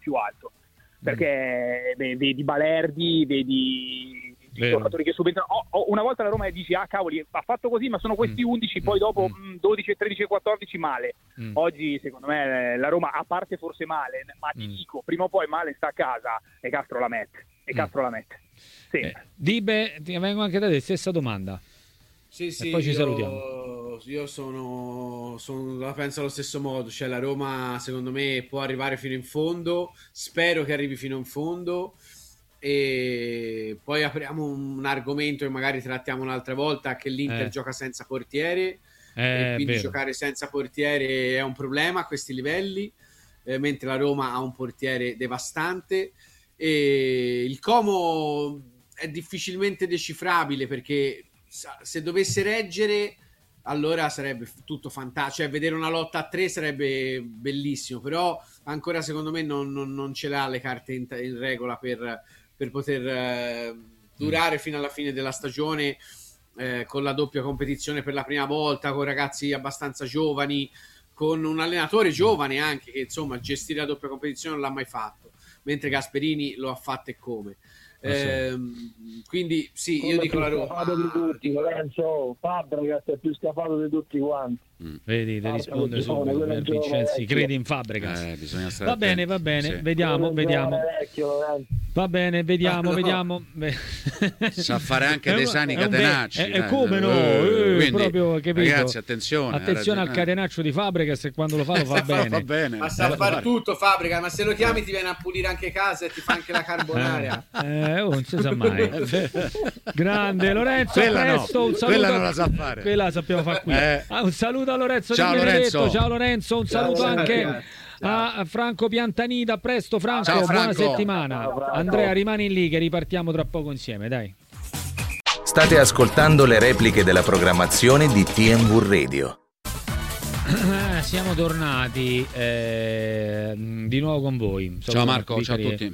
più alto, perché vedi Balerdi, vedi giocatori che subentrano. Una volta la Roma dici cavoli, ha fatto così, ma sono questi 11, poi dopo 12, 13 e 14 male. Oggi secondo me la Roma, a parte forse Malen, ma ti dico, prima o poi Malen sta a casa e Castro la mette. Dibe, ti vengo anche da te, stessa domanda. Sì, e poi ci salutiamo. Io la penso allo stesso modo, cioè la Roma secondo me può arrivare fino in fondo, spero che arrivi fino in fondo, e poi apriamo un argomento che magari trattiamo un'altra volta, che l'Inter gioca senza portiere, e quindi vero. giocare senza portiere è un problema a questi livelli, mentre la Roma ha un portiere devastante, e il Como è difficilmente decifrabile, perché se dovesse reggere allora sarebbe tutto fantastico, cioè vedere una lotta a 3 sarebbe bellissimo, però ancora secondo me non ce l'ha le carte in regola per poter durare fino alla fine della stagione, con la doppia competizione per la prima volta, con ragazzi abbastanza giovani, con un allenatore giovane anche, che insomma gestire la doppia competizione non l'ha mai fatto, mentre Gasperini lo ha fatto e come. Quindi sì, io dico la Roma. Di tutti, Lorenzo, Fabregas è più scapato di tutti quanti. Vedi, ti risponde subito per Vincenzi, credi in Fabregas. Bisogna stare va bene, sì. vediamo. Va bene, vediamo. Sa fare anche dei sani catenacci. Come no? Quindi, proprio, capito? ragazzi, attenzione al catenaccio di Fabregas, e quando lo fa bene. Va bene. Ma sa fare tutto Fabregas, ma se lo chiami ti viene a pulire anche casa e ti fa anche la carbonara. Non si sa mai. Grande Lorenzo, presto, un saluto. Quella non la sa fare. Quella la sappiamo fare qui. Un saluto a Lorenzo Ciao Di Benedetto. Lorenzo. Ciao Lorenzo, un saluto anche a Franco Piantanida. A presto Franco, Ciao, buona Franco. settimana. Andrea, rimani lì che ripartiamo tra poco insieme, dai. State ascoltando le repliche della programmazione di TMV Radio. Siamo tornati di nuovo con voi. Ciao Marco, ciao a tutti.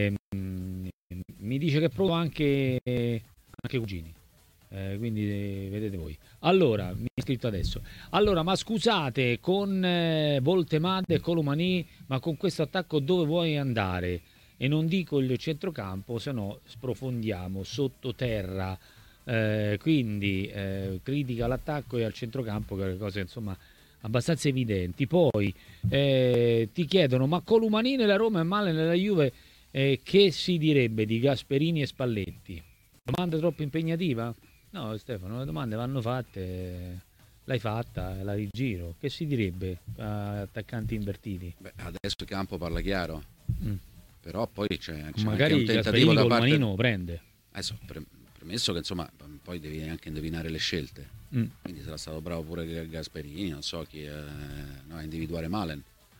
Mi dice che provo anche Cugini. Quindi vedete voi. Allora, mi è scritto adesso. Allora, ma scusate, con Voltemade e Colomani, ma con questo attacco dove vuoi andare? E non dico il centrocampo, se no sprofondiamo sottoterra. Quindi critica all'attacco e al centrocampo, che è cose insomma abbastanza evidenti. Poi ti chiedono, ma Colomani nella Roma e Male nella Juve, che si direbbe di Gasperini e Spalletti? Domanda troppo impegnativa? No Stefano, le domande vanno fatte, l'hai fatta, la rigiro. Che si direbbe a attaccanti invertiti? Beh, adesso il campo parla chiaro, però poi c'è magari anche un tentativo da parte. Manino prende. Adesso premesso che insomma poi devi anche indovinare le scelte, quindi sarà stato bravo pure Gasperini, non so chi, a individuare Malen.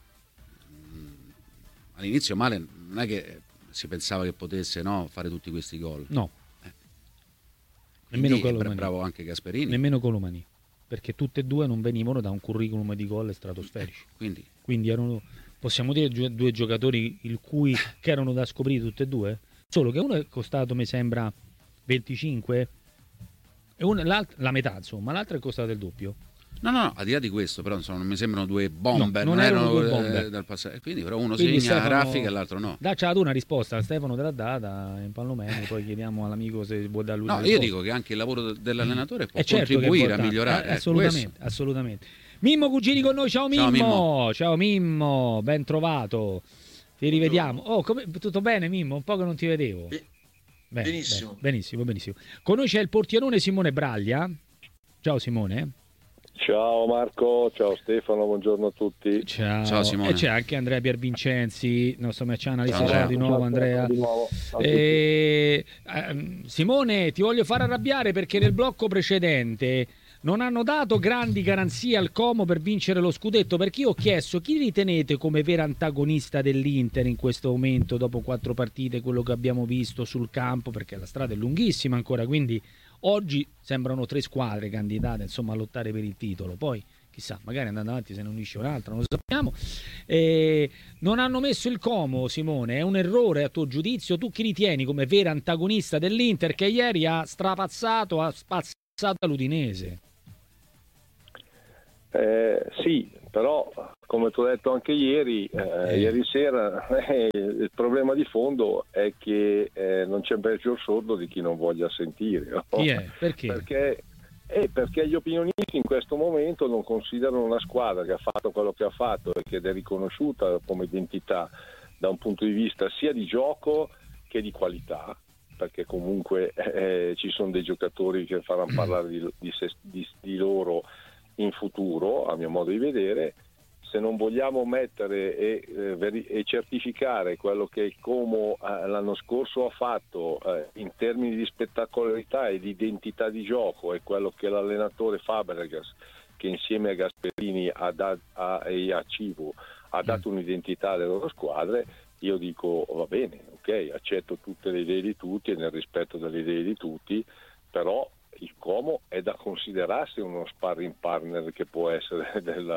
All'inizio Malen non è che si pensava che potesse fare tutti questi gol. No. Nemmeno Colomani. Bravo anche Gasperini. Nemmeno Colomani, perché tutte e due non venivano da un curriculum di gol stratosferici. Quindi erano, possiamo dire, due giocatori che erano da scoprire tutte e due. Solo che uno è costato, mi sembra, 25 e la metà, insomma, l'altro è costato il doppio. No, al di là di questo, però insomma, non mi sembrano due bomber, non erano due bomber dal passato. Quindi però uno segna Stefano, raffica e l'altro no. Dacci tu una risposta, Stefano te l'ha data in Palomeni, poi chiediamo all'amico se può dare lui una risposta. Io dico che anche il lavoro dell'allenatore può certo contribuire a migliorare. Assolutamente. Mimmo Cugini con noi, ciao Mimmo. Ciao Mimmo, ben trovato. Ti rivediamo. Tutto bene Mimmo? Un po' che non ti vedevo. Benissimo. Benissimo. Con noi c'è il portierone Simone Braglia. Ciao Simone. Ciao Marco, ciao Stefano, buongiorone a tutti. Ciao Simone. E c'è anche Andrea Piervincenzi, il nostro match analyst. Ciao di nuovo Andrea. Simone, ti voglio far arrabbiare perché nel blocco precedente non hanno dato grandi garanzie al Como per vincere lo scudetto, perché io ho chiesto chi ritenete come vera antagonista dell'Inter in questo momento, dopo 4 partite, quello che abbiamo visto sul campo, perché la strada è lunghissima ancora, quindi oggi sembrano 3 squadre candidate insomma a lottare per il titolo, poi chissà, magari andando avanti se ne unisce un'altra, non lo sappiamo. Non hanno messo il Como, Simone, è un errore a tuo giudizio? Tu chi ritieni come vera antagonista dell'Inter che ieri ha spazzato l'Udinese? Sì, però come ti ho detto anche ieri sera, il problema di fondo è che non c'è peggior sordo di chi non voglia sentire. No? Chi è? Perché? Perché gli opinionisti in questo momento non considerano una squadra che ha fatto quello che ha fatto e che è riconosciuta come identità da un punto di vista sia di gioco che di qualità, perché comunque ci sono dei giocatori che faranno parlare di loro in futuro, a mio modo di vedere. Se non vogliamo mettere e certificare quello che il Como l'anno scorso ha fatto in termini di spettacolarità e di identità di gioco, e quello che l'allenatore Fabregas, che insieme a Gasperini e a Civo ha dato un'identità alle loro squadre, io dico va bene, ok, accetto tutte le idee di tutti e nel rispetto delle idee di tutti, però il Como è da considerarsi uno sparring partner che può essere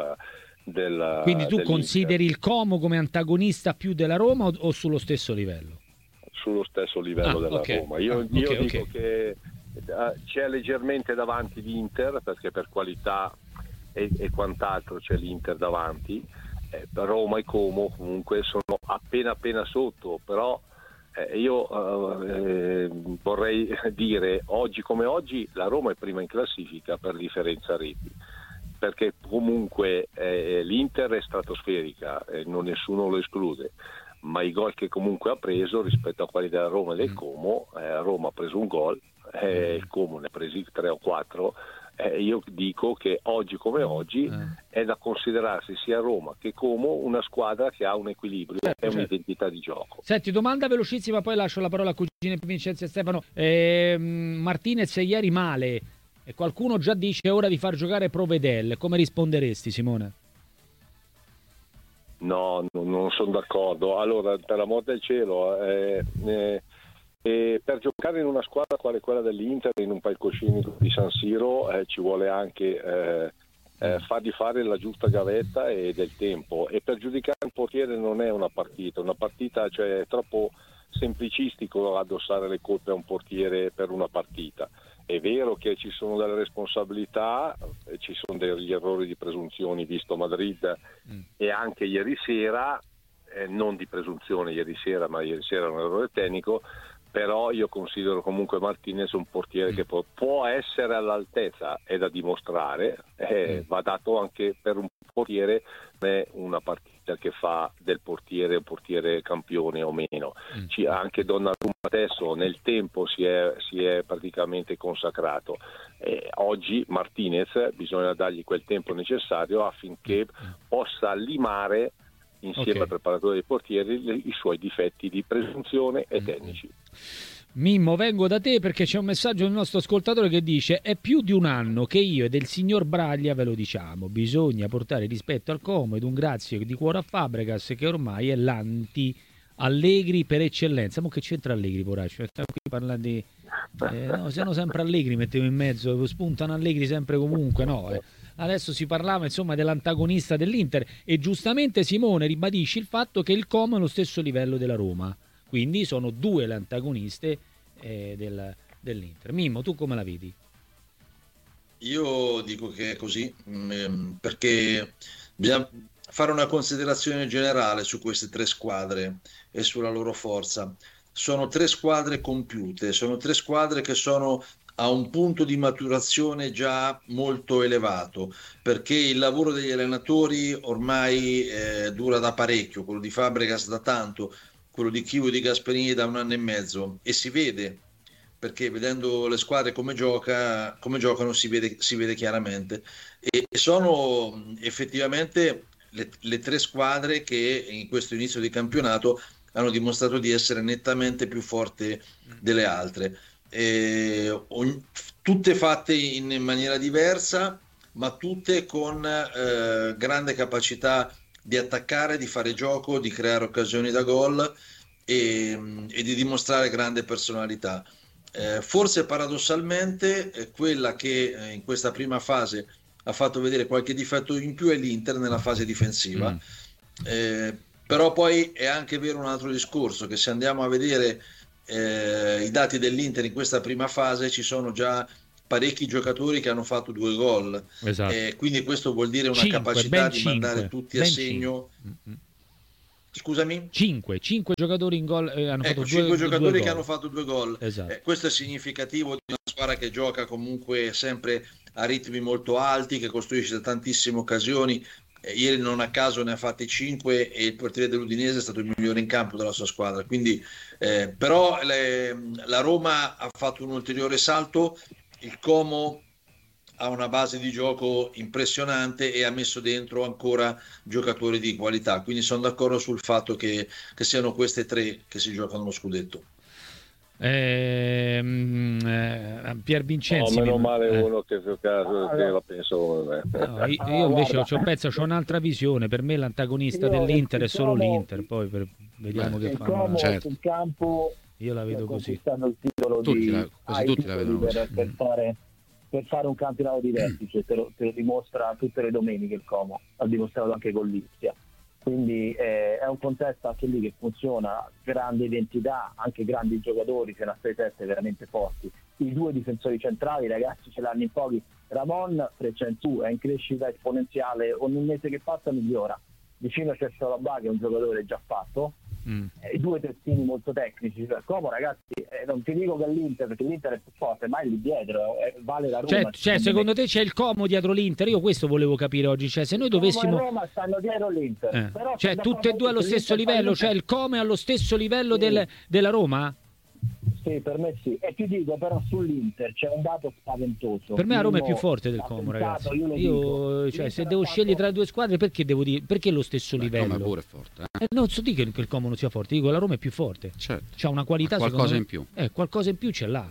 Quindi tu consideri il Como come antagonista più della Roma o sullo stesso livello? Sullo stesso livello della Roma. Io dico che c'è leggermente davanti l'Inter, perché per qualità e quant'altro c'è l'Inter davanti. Roma e Como comunque sono appena sotto, però io vorrei dire oggi come oggi la Roma è prima in classifica per differenza reti, perché comunque l'Inter è stratosferica, nessuno lo esclude, ma i gol che comunque ha preso rispetto a quelli della Roma e del Como, Roma ha preso un gol, il Como ne ha presi 3 o 4. Io dico che oggi come oggi è da considerarsi sia Roma che Como una squadra che ha un equilibrio e un'identità di gioco. Senti, domanda velocissima, poi lascio la parola a cugine Vincenzo e Stefano. Martinez ieri male, e qualcuno già dice è ora di far giocare Provedel. Come risponderesti, Simone? No, non sono d'accordo. Allora, per l'amor del cielo, per giocare in una squadra quale quella dell'Inter, in un palcoscenico di San Siro, ci vuole anche fargli fare la giusta gavetta e del tempo, e per giudicare un portiere non è una partita, cioè è troppo semplicistico addossare le colpe a un portiere per una partita. È vero che ci sono delle responsabilità, ci sono degli errori di presunzioni, visto Madrid e anche ieri sera, non di presunzione ieri sera, ma ieri sera un errore tecnico. Però io considero comunque Martinez un portiere che può essere all'altezza, è da dimostrare, va dato anche per un portiere una partita che fa del portiere un portiere campione o meno. Anche Donnarumma adesso nel tempo si è praticamente consacrato. Oggi Martinez bisogna dargli quel tempo necessario affinché possa limare insieme al preparatore dei portieri i suoi difetti di presunzione e tecnici. Mimmo, vengo da te perché c'è un messaggio del nostro ascoltatore che dice: è più di un anno che io e del signor Braglia ve lo diciamo, bisogna portare rispetto al Como ed un grazie di cuore a Fabregas, che ormai è l'anti Allegri per eccellenza. Ma che c'entra Allegri, poraccio? Stiamo qui parlando di no, siamo sempre Allegri, mettevo in mezzo, spuntano Allegri sempre comunque, no? Adesso si parlava insomma dell'antagonista dell'Inter, e giustamente Simone ribadisce il fatto che il Como è allo stesso livello della Roma, quindi sono due le antagoniste dell'Inter. Mimmo, tu come la vedi? Io dico che è così, perché bisogna fare una considerazione generale su queste tre squadre e sulla loro forza. Sono tre squadre compiute, sono tre squadre che sono a un punto di maturazione già molto elevato, perché il lavoro degli allenatori ormai dura da parecchio, quello di Fabregas da tanto, quello di Chievo e di Gasperini da 1 anno e mezzo, e si vede, perché vedendo le squadre come giocano si vede chiaramente, e sono effettivamente le tre squadre che in questo inizio di campionato hanno dimostrato di essere nettamente più forti delle altre. Tutte fatte in maniera diversa, ma tutte con grande capacità di attaccare, di fare gioco, di creare occasioni da gol e di dimostrare grande personalità. Forse paradossalmente quella che in questa prima fase ha fatto vedere qualche difetto in più è l'Inter nella fase difensiva. Però poi è anche vero un altro discorso, che se andiamo a vedere i dati dell'Inter in questa prima fase ci sono già parecchi giocatori che hanno fatto 2 gol, esatto. Quindi questo vuol dire una capacità di mandare tutti a segno. Scusami? 5 giocatori in gol hanno fatto 5 giocatori che gol. hanno fatto 2 gol. Esatto. Questo è significativo di una squadra che gioca comunque sempre a ritmi molto alti, che costruisce tantissime occasioni. Ieri non a caso ne ha fatti 5 e il portiere dell'Udinese è stato il migliore in campo della sua squadra. Quindi, però la Roma ha fatto un ulteriore salto. Il Como ha una base di gioco impressionante e ha messo dentro ancora giocatori di qualità, quindi sono d'accordo sul fatto che siano queste 3 che si giocano lo scudetto. Pier Vincenzi, meno male uno che la pensa come me. No, io invece c'ho un'altra visione. Per me l'antagonista dell'Inter è solo l'Inter, poi vediamo che fanno. Certo. Sul campo io la vedo così. Il titolo quasi tutti la vedono così. Per fare un campionato di vertice, te lo dimostra tutte le domeniche il Como, ha dimostrato anche con l'Ispia. Quindi è un contesto anche lì che funziona, grande identità, anche grandi giocatori, c'è una 6-7 veramente forti. I 2 difensori centrali, ragazzi, ce l'hanno in pochi. Ramon freccia in su, è in crescita esponenziale, ogni mese che passa migliora. Vicino c'è Sciolabà, che è un giocatore già fatto, i 2 terzini molto tecnici. Como, ragazzi, non ti dico che è l'Inter, perché l'Inter è più forte, ma è lì dietro, vale la Roma. Cioè secondo te c'è il Como dietro l'Inter? Io questo volevo capire oggi, cioè se noi dovessimo... Roma stanno dietro l'Inter. Però cioè tutte e 2 allo stesso livello, cioè il Como è allo stesso livello della Roma? Sì, per me sì. E ti dico, però sull'Inter c'è un dato spaventoso. Per me la Roma è più forte del Como, ragazzi. Io cioè, se devo scegliere tra le 2 squadre, perché devo dire perché lo stesso livello? La Roma pure è forte. Non so dire che il Como non sia forte, dico la Roma è più forte. Certo. C'ha una qualità, qualcosa in più. Qualcosa in più ce l'ha.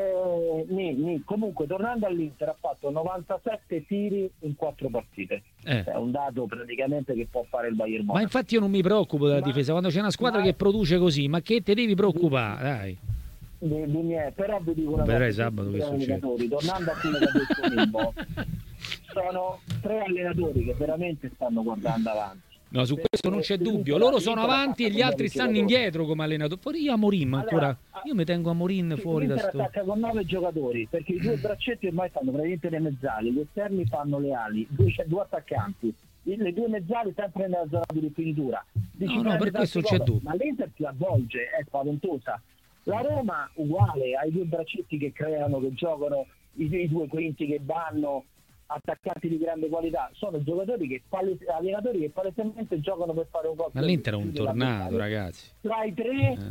Comunque, tornando all'Inter, ha fatto 97 tiri in 4 partite. È un dato praticamente che può fare il Bayern Monaco. Ma infatti io non mi preoccupo della difesa quando c'è una squadra che produce così, ma che te devi preoccupare, dai. Però vi dico una cosa, sabato che allenatori, tornando a quello che ha detto Mimmo, sono 3 allenatori che veramente stanno guardando avanti. No, su questo non c'è dubbio. Loro sono avanti e gli altri stanno indietro come allenatori. Fuori io a Morin ancora. Io mi tengo a Morin fuori da sto. Attacca con 9 giocatori, perché i 2 braccetti ormai fanno praticamente le mezzali, gli esterni fanno le ali, 2 attaccanti. Le 2 mezzali sempre nella zona di rifinitura. No, per questo c'è dubbio. Ma l'Inter ti avvolge, è spaventosa. La Roma uguale, ai 2 braccetti che creano, che giocano, i 2 quinti che vanno, attaccanti di grande qualità, sono giocatori che allenatori che palesemente giocano per fare un gol. Ma l'Inter è un tornado, ragazzi. Tra i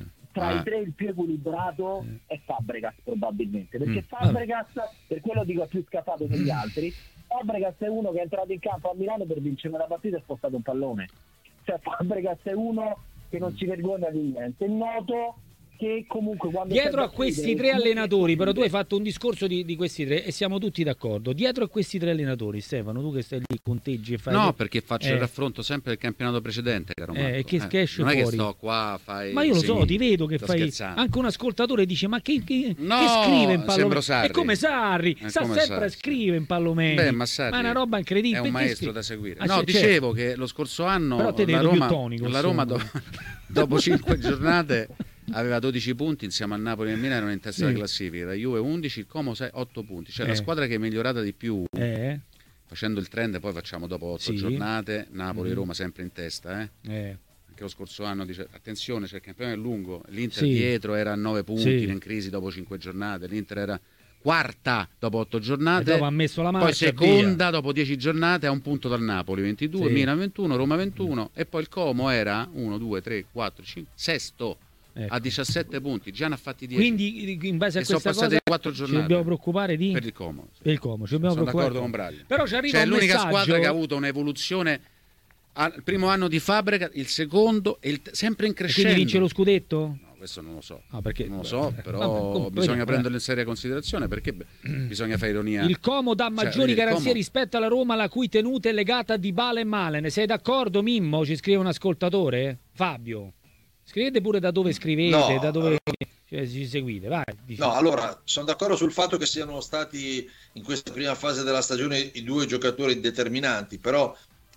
3 il più equilibrato è Fabregas, probabilmente, perché Fabregas, per quello dico, è più scafato degli altri. Fabregas è uno che è entrato in campo a Milano per vincere una partita e ha spostato un pallone. Cioè Fabregas è uno che non si vergogna di niente, è noto che comunque quando dietro a questi 3 allenatori, però tu hai fatto un discorso di questi 3 e siamo tutti d'accordo. Dietro a questi 3 allenatori, Stefano, tu che stai lì, conteggi e fai. No, perché faccio il raffronto sempre del campionato precedente, caro Marco. Che esce non fuori. È che sto qua, fai. Ma io lo so, ti vedo che fai. Scherzando. Anche un ascoltatore dice: ma che no, scrive in Palomeno? Sarri. È come Sarri, sempre Sarri. Scrive in Palomeno. Ma Sarri è una roba incredibile. È un maestro da seguire. No, dicevo che lo scorso anno però te la Roma dopo 5 giornate aveva 12 punti insieme al Napoli e al Milan, erano in testa della classifica, la Juve 11, il Como 8 punti, cioè la squadra che è migliorata di più facendo il trend. Poi facciamo dopo 8 giornate Napoli e Roma sempre in testa anche lo scorso anno dice attenzione, cioè il campionato è lungo, l'Inter dietro era a 9 punti in crisi dopo 5 giornate, l'Inter era quarta dopo 8 giornate, dopo ha messo la marcia, poi seconda dopo 10 giornate a un punto dal Napoli, 22, Milan 21, Roma 21 e poi il Como era 1, 2, 3, 4, 5, sesto a 17 punti, già ne ha fatti 10. Quindi in base a questa cosa 4 giornate. Ci dobbiamo preoccupare per il Como. Per il Como, ci dobbiamo sono preoccupare. D'accordo con Braglia. Però ci arriva cioè, un l'unica messaggio... squadra che ha avuto un'evoluzione il primo anno di Fabregas, il secondo e sempre in crescendo. Quindi vince lo scudetto? No, questo non lo so. Perché... Non lo so, però bisogna prenderlo in seria considerazione, perché bisogna fare ironia. Il Como dà maggiori garanzie rispetto alla Roma, la cui tenuta è legata a Dybala e Malen. Sei d'accordo, Mimmo? Ci scrive un ascoltatore? Fabio. Scrivete pure da dove scrivete, da dove ci seguite. Vai, no, allora, sono d'accordo sul fatto che siano stati in questa prima fase della stagione i 2 giocatori determinanti, però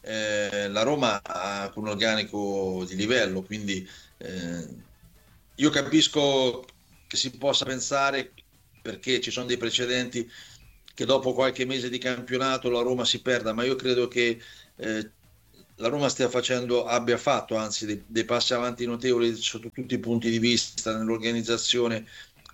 la Roma ha un organico di livello, quindi io capisco che si possa pensare, perché ci sono dei precedenti, che dopo qualche mese di campionato la Roma si perda, ma io credo che la Roma abbia fatto anzi dei passi avanti notevoli sotto tutti i punti di vista, nell'organizzazione,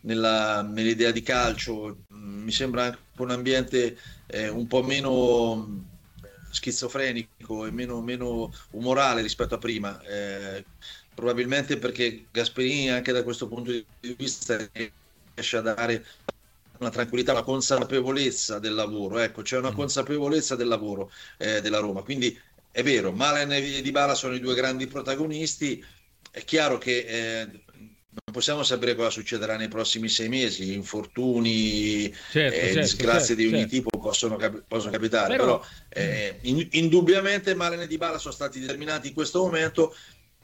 nell'idea di calcio. Mi sembra anche un ambiente un po' meno schizofrenico e meno umorale rispetto a prima, probabilmente perché Gasperini anche da questo punto di vista riesce a dare una tranquillità, una consapevolezza del lavoro. Ecco, c'è una consapevolezza del lavoro della Roma, quindi è vero, Malen e Dybala sono i due grandi protagonisti. È chiaro che non possiamo sapere cosa succederà nei prossimi 6 mesi, infortuni, disgrazie di ogni tipo possono capitare, però indubbiamente Malen e Dybala sono stati determinanti in questo momento.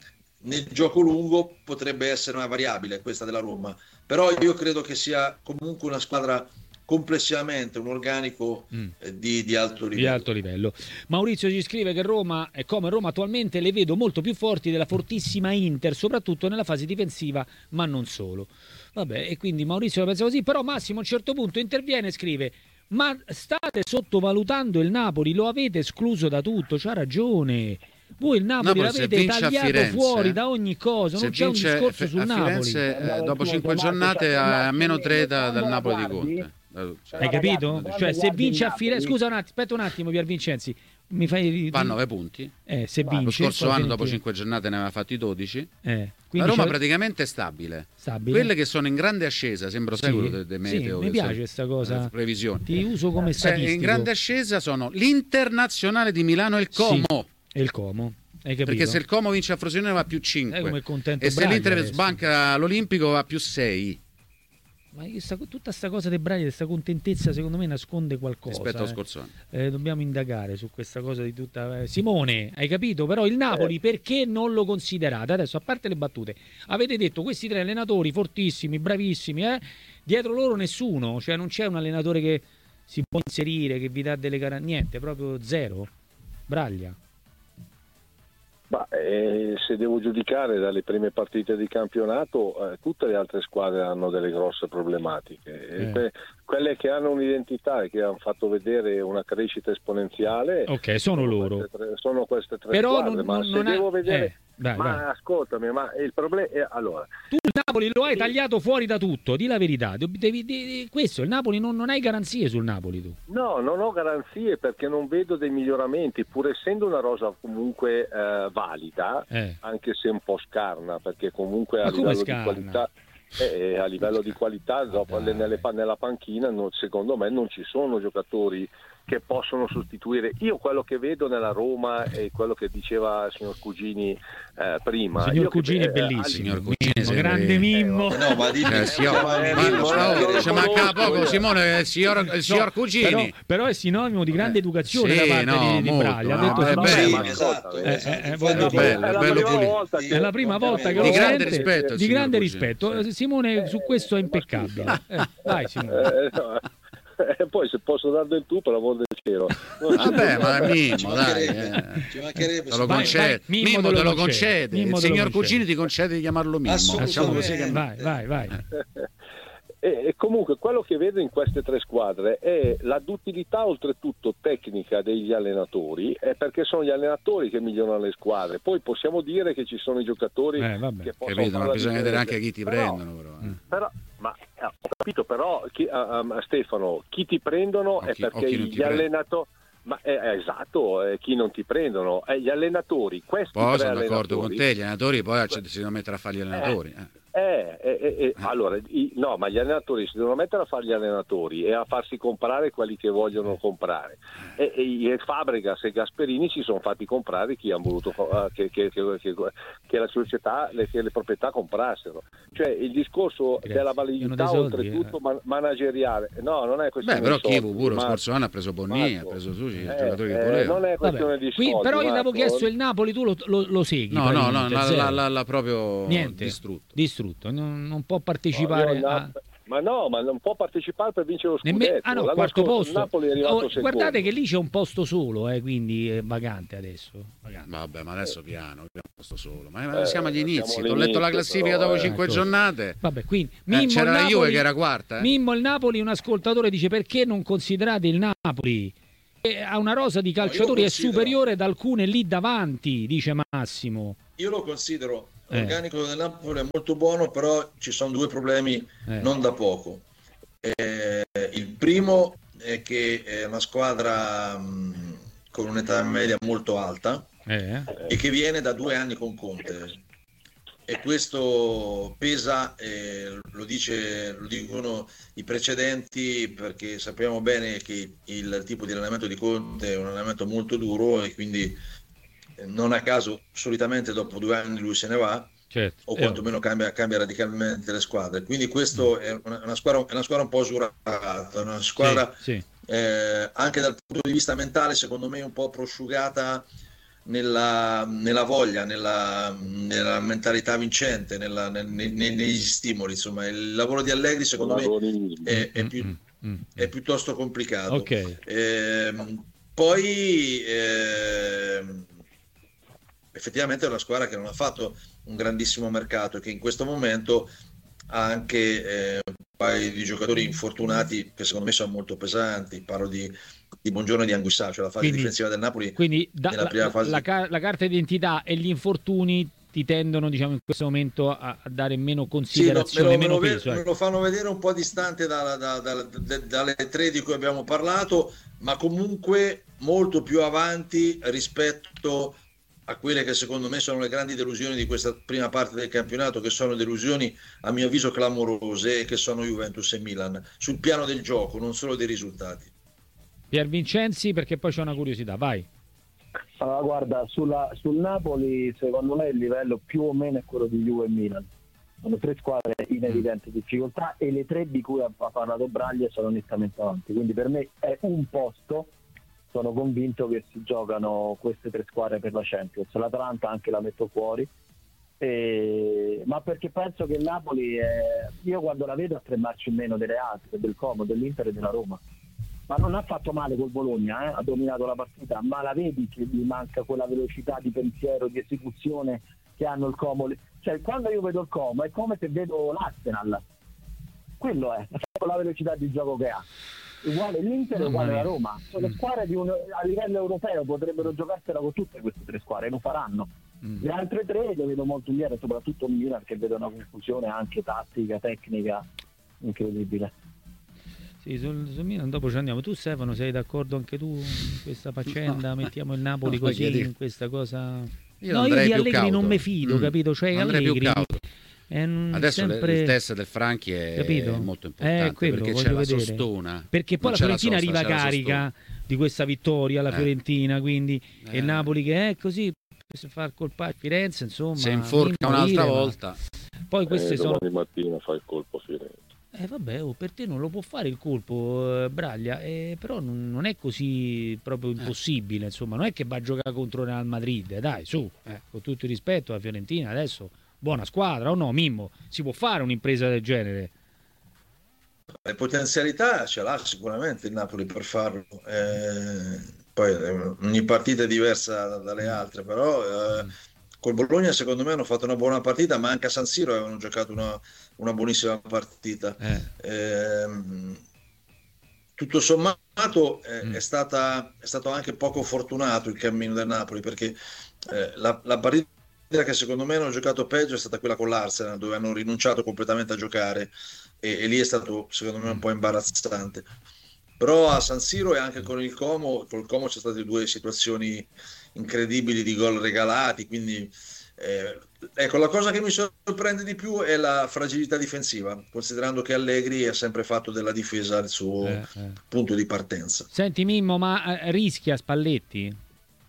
Nel gioco lungo potrebbe essere una variabile questa della Roma, però io credo che sia comunque una squadra complessivamente, un organico di alto livello. Maurizio ci scrive che Roma, come Roma attualmente, le vedo molto più forti della fortissima Inter, soprattutto nella fase difensiva, ma non solo. Vabbè, e quindi Maurizio la pensa così, però Massimo a un certo punto interviene e scrive: ma state sottovalutando il Napoli, lo avete escluso da tutto, c'ha ragione. Voi il Napoli l'avete tagliato fuori da ogni cosa, non c'è un discorso sul Napoli. Dopo 5 giornate a meno 3 dal Napoli di Conte. Hai capito? Cioè se vince a Firenze, scusa un attimo, aspetta un attimo Pier Vincenzi, mi fai fa 9 punti. Se vince, lo scorso anno dopo 5 giornate ne aveva fatti 12. La Roma praticamente è stabile. Quelle che sono in grande ascesa, sembro seguito dei meteo. Mi piace questa cosa. Previsioni. Ti uso come statistico. In grande ascesa sono l'Internazionale di Milano e il Como. E il Como. Hai capito? Perché se il Como vince a Frosinone va più 5 e se l'Inter sbanca l'Olimpico va più 6. Ma tutta questa cosa dei Braglia, questa contentezza secondo me nasconde qualcosa rispetto allo scorso anno. Dobbiamo indagare su questa cosa di tutta Simone, hai capito? Però il Napoli perché non lo considerate? Adesso, a parte le battute, avete detto questi 3 allenatori fortissimi, bravissimi, dietro loro nessuno, cioè non c'è un allenatore che si può inserire, che vi dà delle garanzie, niente, proprio zero. Braglia. Se devo giudicare dalle prime partite di campionato, tutte le altre squadre hanno delle grosse problematiche. Quelle che hanno un'identità e che hanno fatto vedere una crescita esponenziale, sono loro. Sono queste 3 però squadre, ma se devo vedere... Vai. Ascoltami, ma il problema è allora. Tu il Napoli lo hai tagliato fuori da tutto, di la verità. Questo, il Napoli non hai garanzie sul Napoli tu. No, non ho garanzie perché non vedo dei miglioramenti, pur essendo una rosa comunque valida, anche se un po' scarna, perché comunque a livello di qualità. A livello di qualità dopo nella panchina secondo me non ci sono giocatori che possono sostituire. Io quello che vedo nella Roma è quello che diceva il signor Cugini prima. Signor Cugini è bellissimo, signor Cugini, grande Mimmo. No, ma ci manca poco, Simone, il signor Cugini. Però è sinonimo di grande educazione da parte di Braglia. Ha detto è la prima volta che lo sente, di grande rispetto. Simone su questo è impeccabile. Vai Simone. Poi se posso dar del tu per l'amor del cielo. Vabbè, ma Mimmo, dai, ci mancherebbe. Mimmo te lo concede. Il signor Cugini ti concede di chiamarlo Mimmo. Facciamo così che vai. E comunque quello che vedo in queste 3 squadre è la duttilità oltretutto tecnica degli allenatori, perché sono gli allenatori che migliorano le squadre. Poi possiamo dire che ci sono i giocatori che possono ma bisogna vedere anche chi ti prendono però ma ho capito, però Stefano, chi ti prendono è perché gli allenatori esatto, chi non ti prendono gli allenatori. Questi poi sono d'accordo con te, gli allenatori poi si devono mettere a fare gli allenatori. Allora, no, ma gli allenatori si devono mettere a fare gli allenatori e a farsi comprare quelli che vogliono comprare. E Fabregas e Gasperini si sono fatti comprare chi ha voluto che la società, che le proprietà comprassero. Cioè il discorso della validità oltretutto manageriale. No, non è questione però di soldi. Chi pure lo scorso anno ha preso Bonni, ha preso Susi, il giocatore che voleva. Non è questione di soldi. Però io avevo chiesto il Napoli, tu lo segui? No, l'ha proprio niente, distrutto. Non può partecipare Ma no, ma non può partecipare per vincere lo scudetto. Quarto posto. Napoli è arrivato secondo. Guardate che lì c'è un posto solo, quindi è vacante adesso. Vabbè, ma adesso piano, un posto solo. Ma siamo agli inizi. Ho letto la classifica dopo 5 giornate. Vabbè, quindi Mimmo, c'era la Juve che era quarta. Mimmo il Napoli, un ascoltatore dice: perché non considerate il Napoli? Ha una rosa di calciatori, è superiore ad alcune lì davanti, dice Massimo. Io lo considero. L'organico del Napoli è molto buono, però ci sono due problemi non da poco. Il primo è che è una squadra con un'età media molto alta e che viene da 2 anni con Conte, e questo pesa, lo dicono i precedenti, perché sappiamo bene che il tipo di allenamento di Conte è un allenamento molto duro, e quindi non a caso solitamente dopo 2 anni lui se ne va, certo, o quantomeno cambia radicalmente le squadre. Quindi questo è una squadra un po' usurata, una squadra anche dal punto di vista mentale secondo me un po' prosciugata nella voglia, nella mentalità vincente, negli stimoli. Insomma, il lavoro di Allegri secondo me è piuttosto complicato. Poi effettivamente è una squadra che non ha fatto un grandissimo mercato e che in questo momento ha anche un paio di giocatori infortunati che secondo me sono molto pesanti. Parlo di Buongiorno e di Anguissà, cioè la fase difensiva del Napoli. Quindi prima fase la carta d'identità e gli infortuni ti tendono, diciamo, in questo momento a dare meno considerazione, meno peso. Me lo fanno vedere un po' distante dalle 3 di cui abbiamo parlato, ma comunque molto più avanti rispetto a quelle che secondo me sono le grandi delusioni di questa prima parte del campionato, che sono delusioni a mio avviso clamorose, che sono Juventus e Milan, sul piano del gioco, non solo dei risultati. Pier Vincenzi, perché poi c'è una curiosità, vai. Allora, guarda, sul Napoli secondo me il livello più o meno è quello di Juve e Milan. Sono 3 squadre in evidente difficoltà e le 3 di cui ha parlato Braglia sono nettamente avanti, quindi per me è un posto. Sono convinto che si giocano queste 3 squadre per la Champions. L'Atalanta anche la metto fuori, ma perché penso che il Napoli io quando la vedo a 3 marce in meno delle altre, del Como, dell'Inter e della Roma, ma non ha fatto male col Bologna, ha dominato la partita, ma la vedi che gli manca quella velocità di pensiero, di esecuzione che hanno il Como. Cioè, quando io vedo il Como è come se vedo l'Arsenal, quello è la velocità di gioco che ha. Uguale l'Inter e uguale la Roma. Sono squadre a livello europeo, potrebbero giocarsela con tutte queste 3 squadre, lo faranno. Le altre 3 le vedo molto indietro, soprattutto Milan, che vedo una confusione anche tattica, tecnica incredibile. Sì, sul Milan dopo ci andiamo. Tu Stefano sei d'accordo anche tu in questa faccenda? Mettiamo il Napoli così in questa cosa? Io di Allegri cauto. Non mi fido, capito? Cioè Allegri adesso sempre... il test del Franchi è molto importante, perché c'è la sostona, perché poi la Fiorentina arriva carica di questa vittoria, la Fiorentina, quindi e Napoli che è così per far colpare Firenze, insomma si inforca un'altra volta. Poi queste sono domani mattina fa il colpo Firenze. Vabbè, per te non lo può fare il colpo, Braglia, però non è così proprio impossibile, insomma, non è che va a giocare contro il Real Madrid, dai, su, con tutto il rispetto alla Fiorentina, adesso buona squadra o no, Mimmo? Si può fare un'impresa del genere? Le potenzialità ce l'ha sicuramente il Napoli per farlo, poi ogni partita è diversa dalle altre, però col Bologna secondo me hanno fatto una buona partita, ma anche a San Siro avevano giocato una buonissima partita. Tutto sommato è stato anche poco fortunato il cammino del Napoli, perché la partita che secondo me hanno giocato peggio è stata quella con l'Arsenal, dove hanno rinunciato completamente a giocare, e lì è stato secondo me un po' imbarazzante. Però a San Siro e anche con il Como c'è state 2 situazioni incredibili di gol regalati, quindi ecco, la cosa che mi sorprende di più è la fragilità difensiva, considerando che Allegri ha sempre fatto della difesa il suo punto di partenza. Senti Mimmo, ma rischia Spalletti?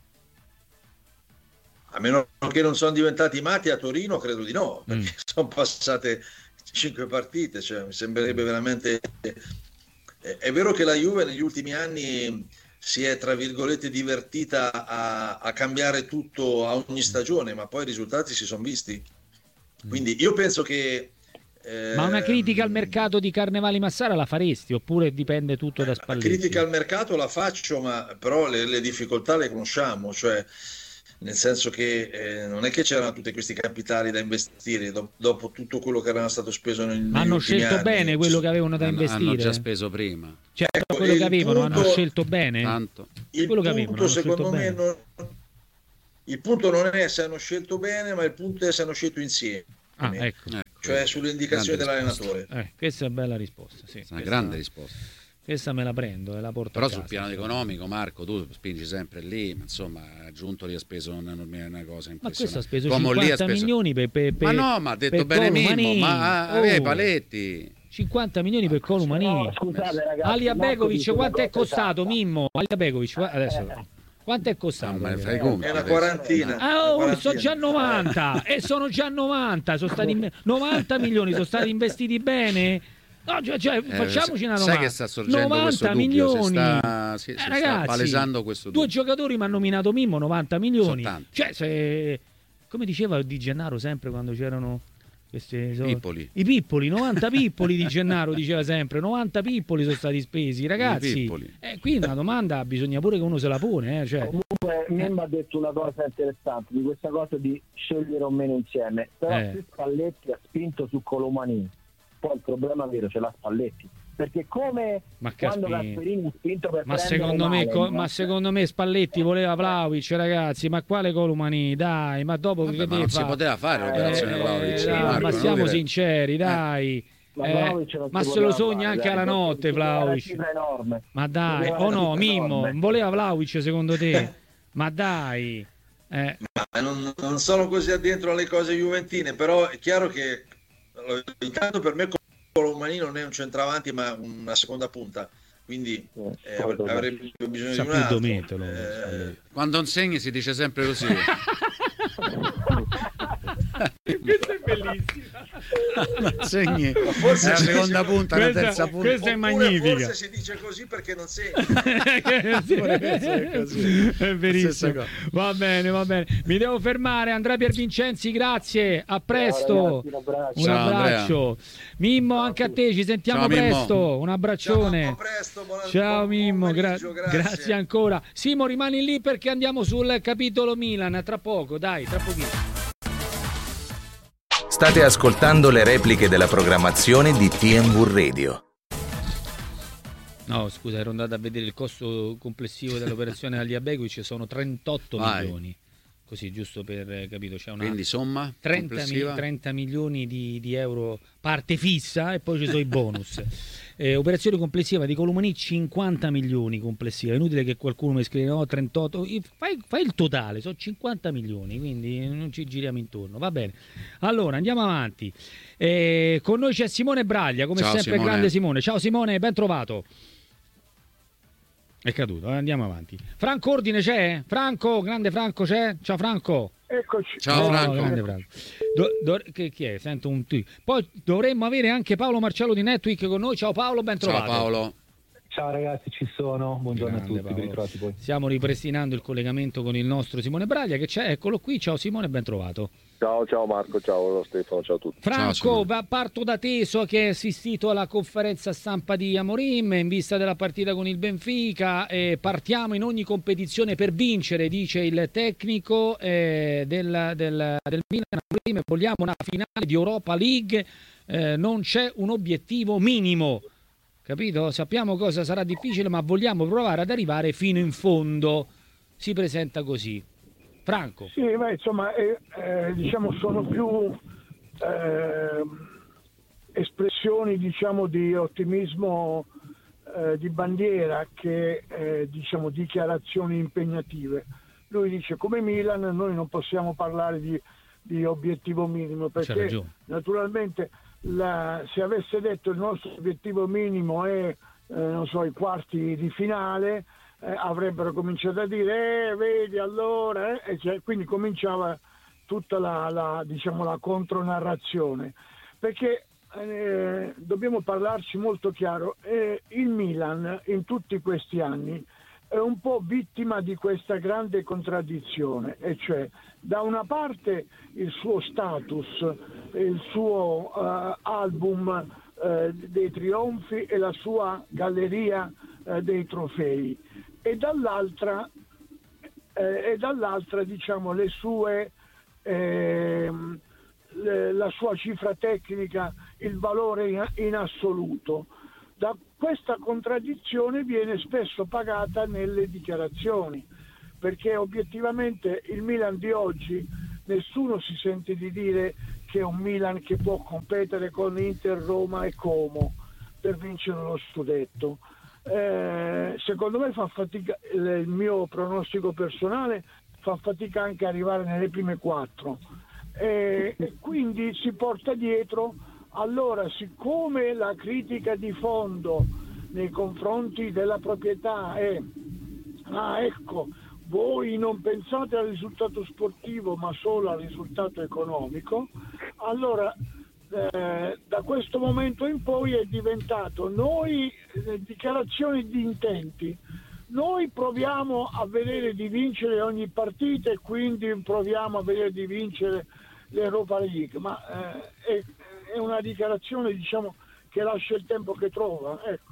A meno che non sono diventati matti a Torino, credo di no, perché sono passate 5 partite, cioè mi sembrerebbe veramente... È vero che la Juve negli ultimi anni si è, tra virgolette, divertita a cambiare tutto a ogni stagione, ma poi i risultati si sono visti. Quindi io penso che Ma una critica al mercato di Carnevali Massara la faresti oppure dipende tutto da Spalletti? La critica al mercato la faccio, ma però le difficoltà le conosciamo, cioè nel senso che non è che c'erano tutti questi capitali da investire dopo tutto quello che era stato speso negli hanno scelto anni. bene quello che avevano da investire. Hanno già speso prima. Cioè, Ecco, quello che avevano punto, hanno scelto bene. Tanto. Il quello che punto avevano, secondo me bene. il punto non è se hanno scelto bene, ma il punto è se hanno scelto insieme. Ecco. Cioè sulle indicazioni dell'allenatore. Questa è una bella risposta. Sì, una grande risposta. Questa me la prendo e la porto però a casa. sul piano economico, Marco, tu spingi sempre lì, ma insomma Giuntoli ha speso una cosa impressionante. Ma questo ha speso Como 50 milioni per ma no, ma ha detto bene Mimmo, ma Paletti 50 milioni per Columanini. No, scusate ragazzi, Alia Begovic quanto è costato, esatta. Mimmo? Alia Begovic adesso quanto è costato? Fai conto, è una quarantina. Sono già 90 e sono già 90, sono stati 90 milioni, sono stati investiti bene. No, cioè, facciamoci una domanda. Sai che sta sorgendo 90 questo dubbio, milioni. si Ragazzi, sta palesando questo dubbio. 2 giocatori mi hanno nominato Mimmo, 90 milioni. Sono tanti. Cioè, se, come diceva Di Gennaro sempre quando c'erano questi Pippoli. I pippoli, 90 pippoli di Gennaro diceva sempre, 90 pippoli sono stati spesi, ragazzi. Qui una domanda bisogna pure che uno se la pone, cioè. Comunque Mimmo ha detto una cosa interessante di questa cosa di scegliere o meno insieme, però se Spalletti ha spinto su Colomanini, poi il problema vero ce l'ha Spalletti, perché come quando Gasperini ha spinto per secondo me Spalletti voleva Vlahovic, ragazzi, ma quale Colomanini, dai, ma dopo ma non si poteva fare l'operazione Vlahovic, ma siamo sinceri, dai. Ma se lo sogna anche alla notte Vlahovic, ma dai, no Mimmo, voleva Vlahovic secondo te? Ma dai, ma non sono così addentro alle cose juventine, però è chiaro che intanto per me Colomanini non è un centravanti ma una seconda punta, quindi avrebbe bisogno di un altro. Quando non segni si dice sempre così. Questa è bellissima. Non segni, forse la seconda punta, la terza punta. Questa è magnifica. Forse si dice così perché non segni. È verissimo. Va bene. Mi devo fermare. Andrea Piervincenzi, grazie. A presto. Ciao, ragazzi, un abbraccio. Mimmo, anche a te. Ci sentiamo presto. Mimmo. Un abbraccione. Ciao Mimmo. Grazie ancora. Simo, rimani lì perché andiamo sul capitolo Milan. Tra poco, dai, tra pochino. State ascoltando le repliche della programmazione di TMV Radio. No, scusa, ero andato a vedere il costo complessivo dell'operazione Alia Begovic, sono 38 milioni. Così, giusto per capito, c'è una quindi somma 30 milioni di euro parte fissa e poi ci sono i bonus. Operazione complessiva di Colomanì 50 milioni complessiva. È inutile che qualcuno mi scriva no 38, fai il totale, sono 50 milioni, quindi non ci giriamo intorno. Va bene. Allora, andiamo avanti. Con noi c'è Simone Braglia, come Ciao, sempre Simone. grande Simone. Ciao Simone, ben trovato. È caduto, andiamo avanti. Franco Ordine c'è? Franco, grande Franco c'è? Ciao Franco. Eccoci. Ciao Franco. Grande Franco. Chi è? Sento un tweet. Poi dovremmo avere anche Paolo Marcello di Netweek con noi. Ciao Paolo, ben trovato. Ciao Paolo. Ciao ragazzi, ci sono. Buongiorno Grande a tutti, ben ritrovati poi. Stiamo ripristinando il collegamento con il nostro Simone Braglia che c'è, eccolo qui. Ciao Simone, ben trovato. Ciao Marco, ciao Stefano, ciao a tutti. Franco, parto da te, so che hai assistito alla conferenza stampa di Amorim in vista della partita con il Benfica. Partiamo in ogni competizione per vincere, dice il tecnico del Milan. Amorim, vogliamo una finale di Europa League, non c'è un obiettivo minimo. Capito? Sappiamo cosa sarà difficile, ma vogliamo provare ad arrivare fino in fondo. Si presenta così. Franco. Sì, beh, insomma, diciamo sono più espressioni, diciamo, di ottimismo di bandiera che diciamo dichiarazioni impegnative. Lui dice come Milan noi non possiamo parlare di obiettivo minimo perché naturalmente se avesse detto il nostro obiettivo minimo è non so i quarti di finale avrebbero cominciato a dire vedi allora quindi cominciava tutta la diciamo la contronarrazione perché dobbiamo parlarci molto chiaro, il Milan in tutti questi anni è un po' vittima di questa grande contraddizione, e cioè da una parte il suo status il suo album dei trionfi e la sua galleria dei trofei, e dall'altra diciamo le sue la sua cifra tecnica, il valore in assoluto. Da questa contraddizione viene spesso pagata nelle dichiarazioni, perché obiettivamente il Milan di oggi nessuno si sente di dire che è un Milan che può competere con Inter, Roma e Como per vincere lo scudetto. Secondo me fa fatica, il mio pronostico personale fa fatica anche arrivare nelle prime 4, e quindi si porta dietro. Allora, siccome la critica di fondo nei confronti della proprietà è ecco, voi non pensate al risultato sportivo ma solo al risultato economico, allora da questo momento in poi è diventato dichiarazioni di intenti. Noi proviamo a vedere di vincere ogni partita e quindi proviamo a vedere di vincere l'Europa League, ma è una dichiarazione, diciamo, che lascia il tempo che trova, ecco.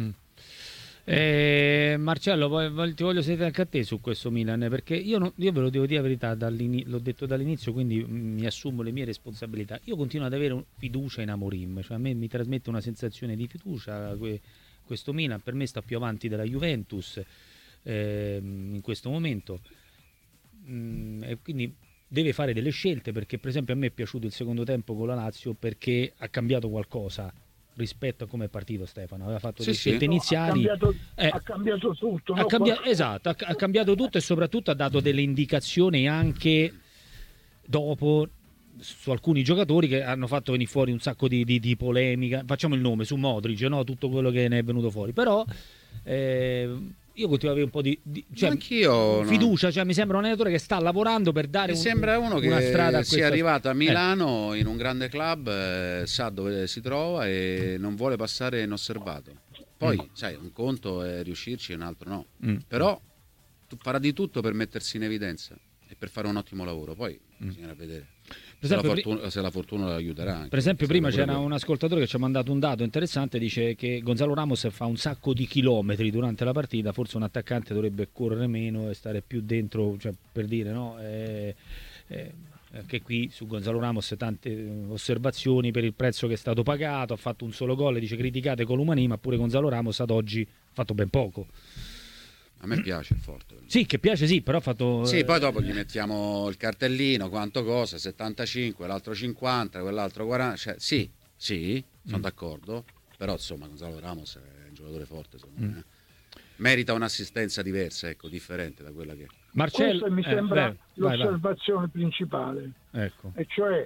Marcello, ti voglio sentire anche a te su questo Milan, perché io ve lo devo dire la verità, l'ho detto dall'inizio, quindi mi assumo le mie responsabilità. Io continuo ad avere fiducia in Amorim, cioè a me mi trasmette una sensazione di fiducia questo Milan. Per me sta più avanti della Juventus in questo momento, e quindi deve fare delle scelte, perché per esempio a me è piaciuto il secondo tempo con la Lazio perché ha cambiato qualcosa rispetto a come è partito Stefano. Aveva fatto delle scelte iniziali, ha cambiato tutto, esatto, ha cambiato tutto, e soprattutto ha dato delle indicazioni anche dopo su alcuni giocatori che hanno fatto venire fuori un sacco di polemica. Facciamo il nome su Modric, no? Tutto quello che ne è venuto fuori, però io continuo ad avere un po' di fiducia, cioè mi sembra un allenatore che sta lavorando per dare sembra uno una che strada a sia arrivato a Milano in un grande club, sa dove si trova e non vuole passare inosservato. Poi sai, un conto è riuscirci, un altro no, però farà di tutto per mettersi in evidenza e per fare un ottimo lavoro. Poi bisogna vedere se la fortuna lo aiuterà anche. Per esempio prima c'era un ascoltatore che ci ha mandato un dato interessante, dice che Gonzalo Ramos fa un sacco di chilometri durante la partita, forse un attaccante dovrebbe correre meno e stare più dentro, cioè, per dire, no? Anche qui su Gonzalo Ramos tante osservazioni per il prezzo che è stato pagato, ha fatto un solo gol, dice criticate Colomani, ma pure Gonzalo Ramos ad oggi ha fatto ben poco. A me piace il forte. Sì, che piace, sì, però ha fatto... Sì, poi dopo gli mettiamo il cartellino, quanto costa, 75, l'altro 50, quell'altro 40... Cioè, sì, sono d'accordo, però insomma Gonzalo Ramos è un giocatore forte, secondo me. Merita un'assistenza diversa, ecco, differente da quella che... Marcello, questa mi sembra l'osservazione principale, ecco. E cioè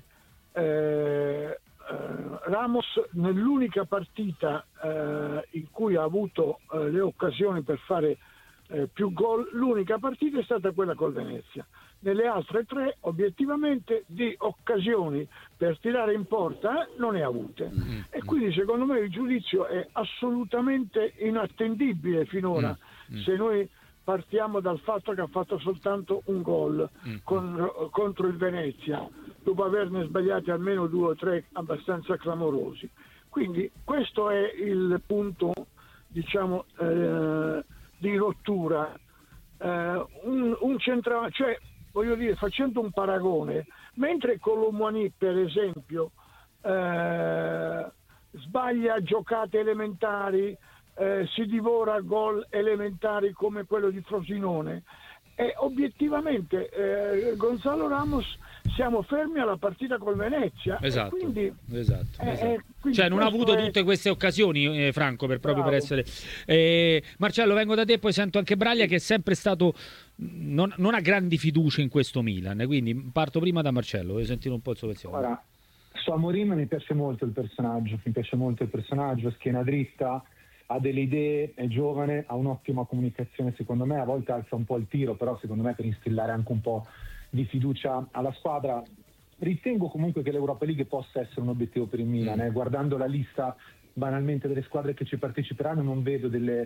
Ramos nell'unica partita in cui ha avuto le occasioni per fare più gol, l'unica partita è stata quella col Venezia. Nelle altre 3 obiettivamente di occasioni per tirare in porta non ne ha avute, e quindi secondo me il giudizio è assolutamente inattendibile finora, se noi partiamo dal fatto che ha fatto soltanto un gol contro il Venezia, dopo averne sbagliati almeno 2 o 3 abbastanza clamorosi. Quindi questo è il punto, diciamo, di rottura. Un centravanti, cioè, voglio dire, facendo un paragone, mentre Colomani per esempio sbaglia giocate elementari, si divora gol elementari come quello di Frosinone, e obiettivamente Gonzalo Ramos siamo fermi alla partita col Venezia. Esatto, quindi, quindi cioè non ha avuto tutte queste occasioni, Franco, per essere... Marcello, vengo da te, poi sento anche Braglia che è sempre stato... Non ha grandi fiducie in questo Milan, quindi parto prima da Marcello, voglio sentire un po' il suo pensiero. Ora, su Amorim mi piace molto il personaggio, schiena dritta, ha delle idee, è giovane, ha un'ottima comunicazione, secondo me a volte alza un po' il tiro, però secondo me per instillare anche un po' di fiducia alla squadra. Ritengo comunque che l'Europa League possa essere un obiettivo per il Milan, guardando la lista banalmente delle squadre che ci parteciperanno non vedo delle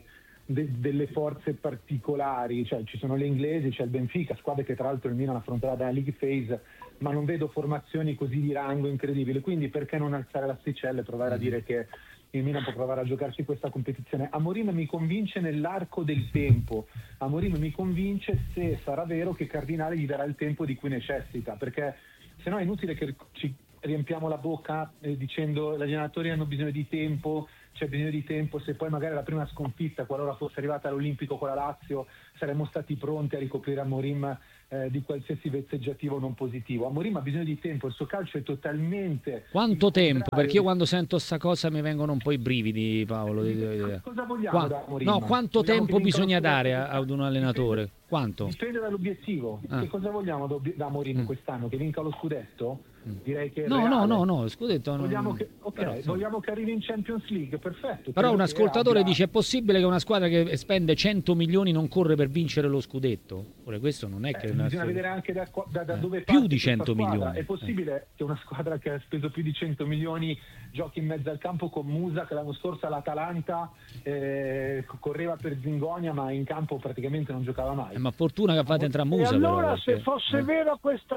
delle forze particolari, cioè ci sono le inglesi, c'è il Benfica, squadre che tra l'altro il Milan affronterà dalla League Phase, ma non vedo formazioni così di rango incredibili, quindi perché non alzare l'asticella e provare a dire che il Milan può provare a giocarsi questa competizione. Amorim mi convince nell'arco del tempo, Amorim mi convince se sarà vero che Cardinale gli darà il tempo di cui necessita, perché se no è inutile che ci riempiamo la bocca dicendo gli allenatori hanno bisogno di tempo, c'è bisogno di tempo, se poi magari la prima sconfitta, qualora fosse arrivata all'Olimpico con la Lazio, saremmo stati pronti a ricoprire Amorim di qualsiasi vezzeggiativo non positivo. Amorim ha bisogno di tempo, il suo calcio è totalmente... Quanto tempo? Perché io quando sento sta cosa mi vengono un po' i brividi, Paolo. Cosa vogliamo da Amorim? No, quanto tempo bisogna dare ad un allenatore? Quanto? Dipende dall'obiettivo. Che cosa vogliamo da Amorim quest'anno? Che vinca lo scudetto? Direi che no, scudetto vogliamo che arrivi in Champions League, perfetto. Però un ascoltatore dice: è possibile che una squadra che spende 100 milioni non corre per vincere lo scudetto? Ora questo non è che bisogna vedere anche da dove più di 100 milioni. È possibile che una squadra che ha speso più di 100 milioni giochi in mezzo al campo con Musa, che l'anno scorso all'Atalanta correva per Zingonia, ma in campo praticamente non giocava mai. Ma fortuna che ha fatto entrare Musa. E allora però, se fosse vero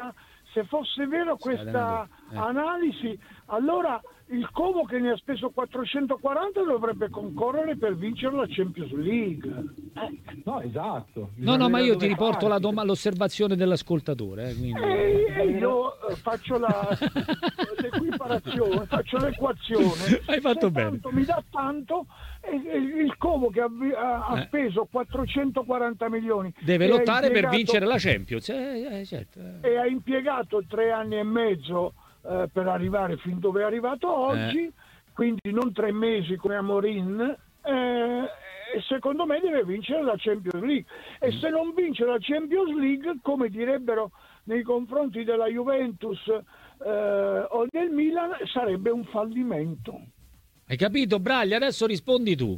questa analisi, allora il Como, che ne ha speso 440, dovrebbe concorrere per vincere la Champions League. No, esatto. No, ma io ti riporto l'osservazione dell'ascoltatore. Io faccio l'equiparazione, faccio l'equazione. Hai fatto bene. Tanto mi dà tanto, e il Como che ha speso 440 milioni deve lottare per vincere la Champions. Certo. E ha impiegato 3 anni e mezzo per arrivare fin dove è arrivato oggi, quindi non 3 mesi come Amorim, e secondo me deve vincere la Champions League, e se non vince la Champions League, come direbbero nei confronti della Juventus o del Milan, sarebbe un fallimento. Hai capito, Braglia? Adesso rispondi tu.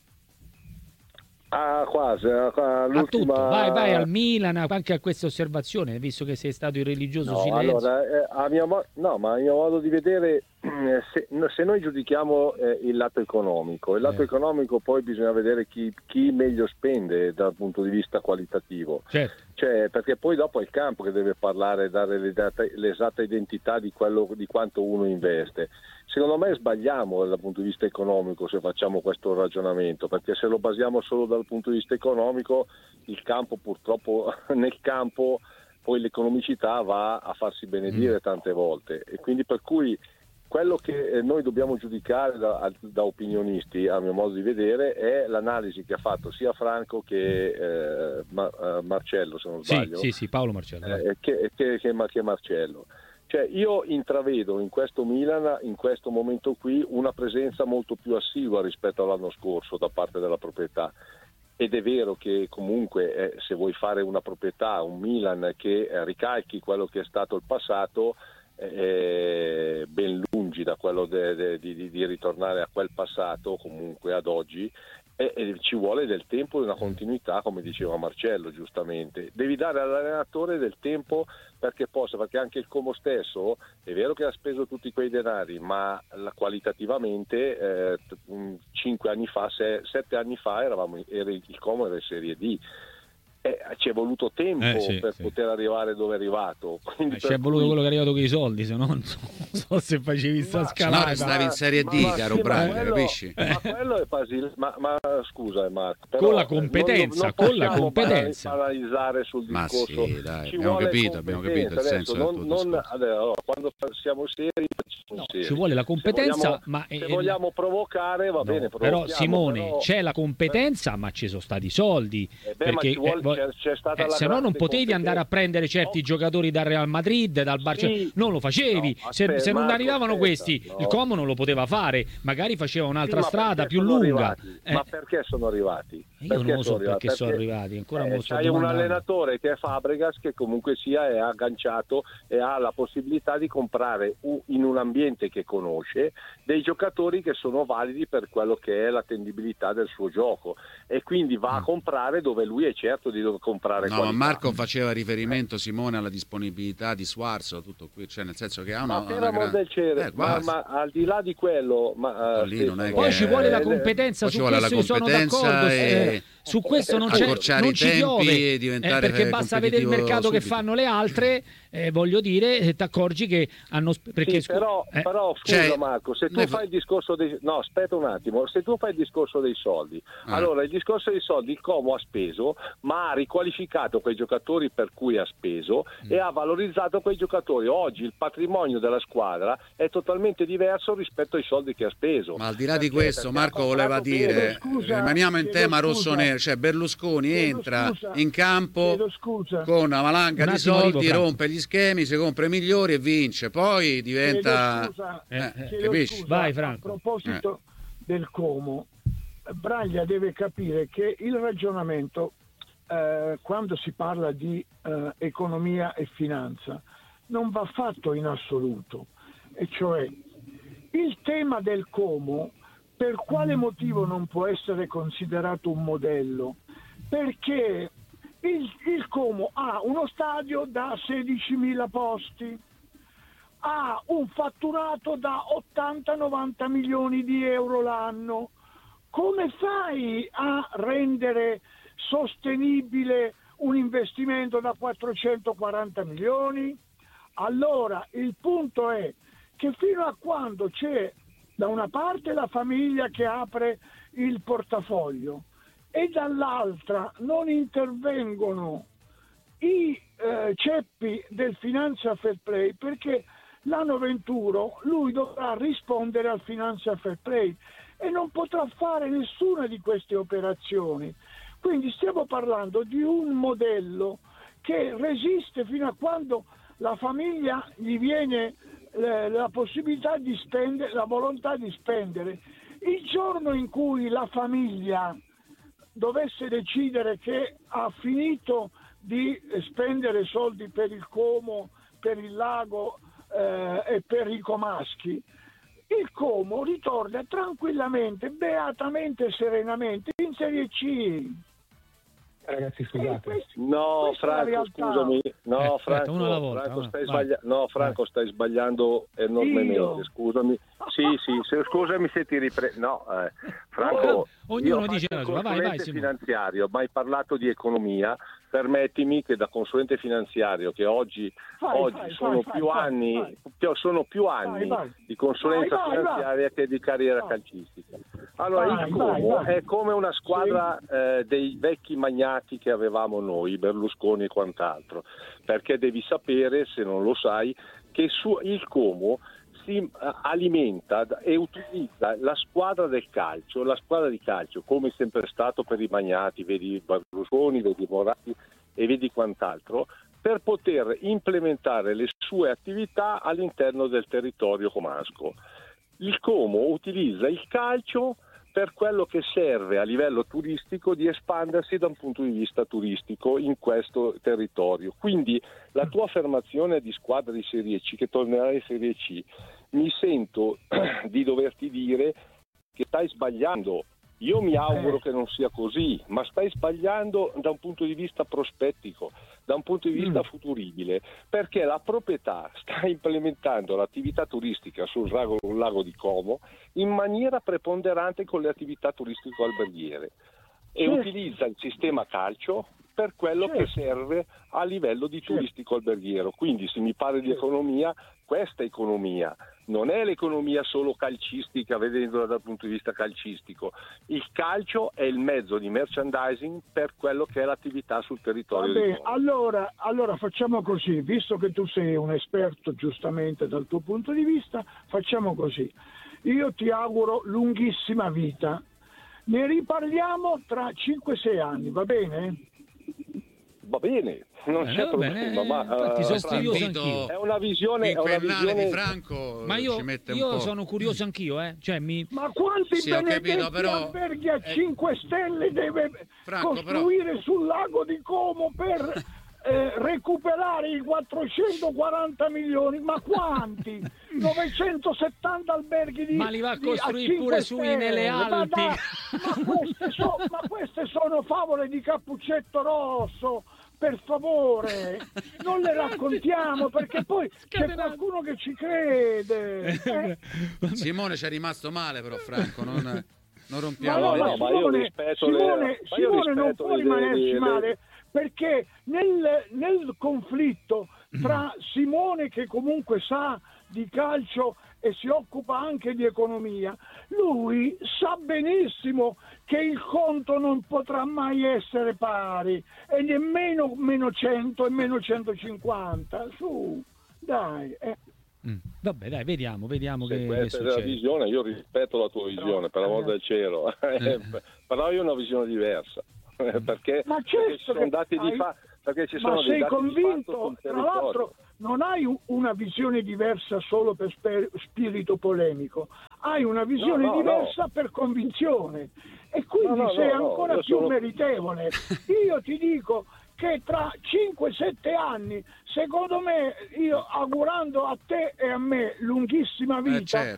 Quasi a tutto. Vai al Milan, anche a questa osservazione, visto che sei stato il religioso silenzio. Allora, a mio modo di vedere, se noi giudichiamo il lato economico, economico poi bisogna vedere chi meglio spende dal punto di vista qualitativo. Certo. Cioè, perché poi dopo è il campo che deve parlare, dare l'esatta identità di quanto uno investe. Secondo me sbagliamo dal punto di vista economico se facciamo questo ragionamento, perché se lo basiamo solo dal punto di vista economico, il campo purtroppo nel campo poi l'economicità va a farsi benedire tante volte, e quindi per cui quello che noi dobbiamo giudicare da opinionisti, a mio modo di vedere, è l'analisi che ha fatto sia Franco che Marcello, se non sbaglio. Sì, Paolo Marcello. Che Marcello. Cioè, io intravedo in questo Milan, in questo momento qui, una presenza molto più assidua rispetto all'anno scorso da parte della proprietà. Ed è vero che comunque se vuoi fare una proprietà, un Milan che ricalchi quello che è stato il passato, ben lungi da quello di ritornare a quel passato, comunque ad oggi, e ci vuole del tempo e una continuità, come diceva Marcello giustamente. Devi dare all'allenatore del tempo perché anche il Como stesso è vero che ha speso tutti quei denari, ma qualitativamente 7 anni fa il Como era in Serie D. Ci è voluto tempo per poter arrivare dove è arrivato. Ci è voluto quello che è arrivato con i soldi, se no non so se facevi sta scalata. No, stavi in Serie D, caro Braglia, capisci? Ma quello è ma scusa Marco, però, con la competenza, non paralizzare sul discorso. Ma sì, dai, abbiamo capito il senso del tuo discorso. Allora, quando siamo seri, ci vuole la competenza, se vogliamo provocare va bene, però Simone, c'è la competenza, ma ci sono stati i soldi, perché c'è stata se no non potevi andare a prendere certi giocatori dal Real Madrid, dal Barcellona, non lo facevi. Se non arrivavano questi, il Como non lo poteva fare, magari faceva un'altra strada più lunga. Ma perché sono arrivati? Io non lo so perché sono arrivati, ancora me lo sto domandando. C'hai un allenatore che è Fabregas, che comunque sia è agganciato e ha la possibilità di comprare in un ambiente che conosce dei giocatori che sono validi per quello che è l'attendibilità del suo gioco, e quindi va a comprare dove lui è certo di soldi dove comprare No, qualità. ma Marco faceva riferimento, Simone, alla disponibilità di Swarzo, tutto qui, cioè nel senso che ha una gran... del cielo, ma al di là di quello, poi ci vuole la competenza, su questo io sono d'accordo, su questo non ci piove, perché basta vedere il mercato subito che fanno le altre, voglio dire, ti accorgi che hanno... Perché, però scusa Marco, se tu fai il discorso dei... No, aspetta un attimo, se tu fai il discorso dei soldi, allora il discorso dei soldi il Como ha speso, ma ha riqualificato quei giocatori per cui ha speso e ha valorizzato quei giocatori. Oggi il patrimonio della squadra è totalmente diverso rispetto ai soldi che ha speso. Ma al di là di questo, Marco voleva dire, rimaniamo in tema rossonero, cioè Berlusconi entra in campo con una valanga di soldi, rompe gli schemi, si compra i migliori e vince, poi diventa... capisci? Vai Franco. A proposito del Como, Braglia deve capire che il ragionamento quando si parla di economia e finanza non va fatto in assoluto, e cioè il tema del Como per quale motivo non può essere considerato un modello? Perché il Como ha uno stadio da 16.000 posti, ha un fatturato da 80-90 milioni di euro l'anno. Come fai a rendere sostenibile un investimento da 440 milioni? Allora il punto è che fino a quando c'è da una parte la famiglia che apre il portafoglio e dall'altra non intervengono i ceppi del Financial Fair Play, perché l'anno 21 lui dovrà rispondere al Financial Fair Play e non potrà fare nessuna di queste operazioni. Quindi stiamo parlando di un modello che resiste fino a quando la famiglia gli viene la possibilità di spendere, la volontà di spendere. Il giorno in cui la famiglia dovesse decidere che ha finito di spendere soldi per il Como, per il Lago e per i comaschi, il Como ritorna tranquillamente, beatamente, serenamente in Serie C. Ragazzi, scusate. No, Franco, scusami. No, Franco, stai sbagliando enormemente. Scusami. Sì, scusami se ti riprendo. No, Franco, ognuno dice la sua. Vai, finanziario, ma hai parlato di economia. Permettimi che da consulente finanziario, che oggi sono più anni di consulenza finanziaria che di carriera calcistica. Allora, il Como è come una squadra dei vecchi magnati che avevamo noi, Berlusconi e quant'altro, perché devi sapere, se non lo sai, che il Como si alimenta e utilizza la squadra del calcio, la squadra di calcio, come è sempre stato per i magnati, vedi Berlusconi, vedi Moratti e vedi quant'altro, per poter implementare le sue attività all'interno del territorio comasco. Il Como utilizza il calcio per quello che serve a livello turistico di espandersi da un punto di vista turistico in questo territorio. Quindi la tua affermazione di squadra di Serie C che tornerà in Serie C, mi sento di doverti dire che stai sbagliando. Io mi auguro che non sia così, ma stai sbagliando da un punto di vista prospettico, da un punto di vista futuribile, perché la proprietà sta implementando l'attività turistica sul lago di Como in maniera preponderante con le attività turistico-alberghiere e utilizza il sistema calcio per quello che serve a livello di turistico alberghiero. Quindi se mi parli di economia, questa economia non è l'economia solo calcistica, vedendola dal punto di vista calcistico. Il calcio è il mezzo di merchandising per quello che è l'attività sul territorio. Vabbè, allora facciamo così, visto che tu sei un esperto giustamente dal tuo punto di vista, facciamo così. Io ti auguro lunghissima vita. Ne riparliamo tra 5-6 anni, va bene? Va bene, non c'è problema, ma sono curioso anch'io. È una visione di Franco. Ma io sono curioso anch'io, cioè ma quanti benedetti alberghi a 5 stelle deve costruire sul lago di Como per recuperare i 440 milioni? Ma quanti? 970 alberghi ma li va a costruire pure sui nelle Alpi. Ma queste sono favole di Cappuccetto Rosso, per favore, non le raccontiamo perché poi c'è qualcuno che ci crede. Simone ci è rimasto male però, Franco, non rompiamo. Ma io rispetto Simone non può rimanerci male, perché nel conflitto tra Simone, che comunque sa di calcio e si occupa anche di economia, lui sa benissimo che il conto non potrà mai essere pari, e nemmeno meno 100 e meno 150. Su, dai. Vabbè, dai, vediamo che questa è la visione. Io rispetto la tua visione, per l'amor del cielo, però io ho una visione diversa, perché ci sono dati di fatto. Perché ci sono sei convinto? Tra l'altro non hai una visione diversa solo per spirito polemico, hai una visione diversa per convinzione, e quindi sei ancora più meritevole. Io ti dico che tra 5-7 anni, secondo me, io augurando a te e a me lunghissima vita,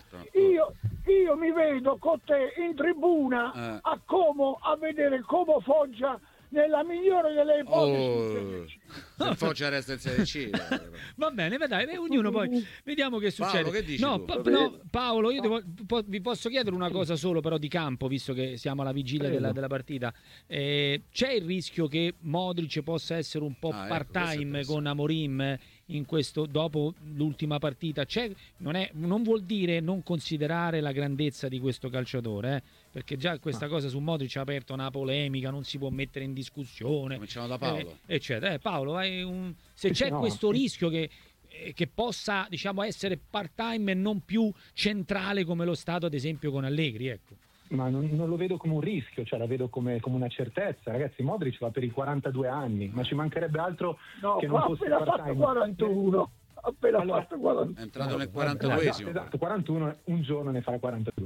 io mi vedo con te in tribuna a Como a vedere Como Foggia nella migliore delle ipotesi. Se Foggia resta in Serie C. Va bene, dai, ognuno poi vediamo che succede. Paolo, che dici tu? Paolo, io vi posso chiedere una cosa solo però di campo, visto che siamo alla vigilia della partita. C'è il rischio che Modric possa essere un po' part-time con Amorim in questo, dopo l'ultima partita? Non vuol dire non considerare la grandezza di questo calciatore, perché già questa cosa su Modric ha aperto una polemica, non si può mettere in discussione. Cominciamo da Paolo. Eccetera. Paolo, se c'è questo rischio che possa, diciamo, essere part-time e non più centrale come lo stato ad esempio con Allegri, ecco. Ma non lo vedo come un rischio, cioè la vedo come una certezza. Ragazzi, Modric va per i 42 anni, ma ci mancherebbe altro che non fosse part-time. 41. Appena fatto 42. È entrato nel 42esimo. Esatto, 41, un giorno ne farà 42.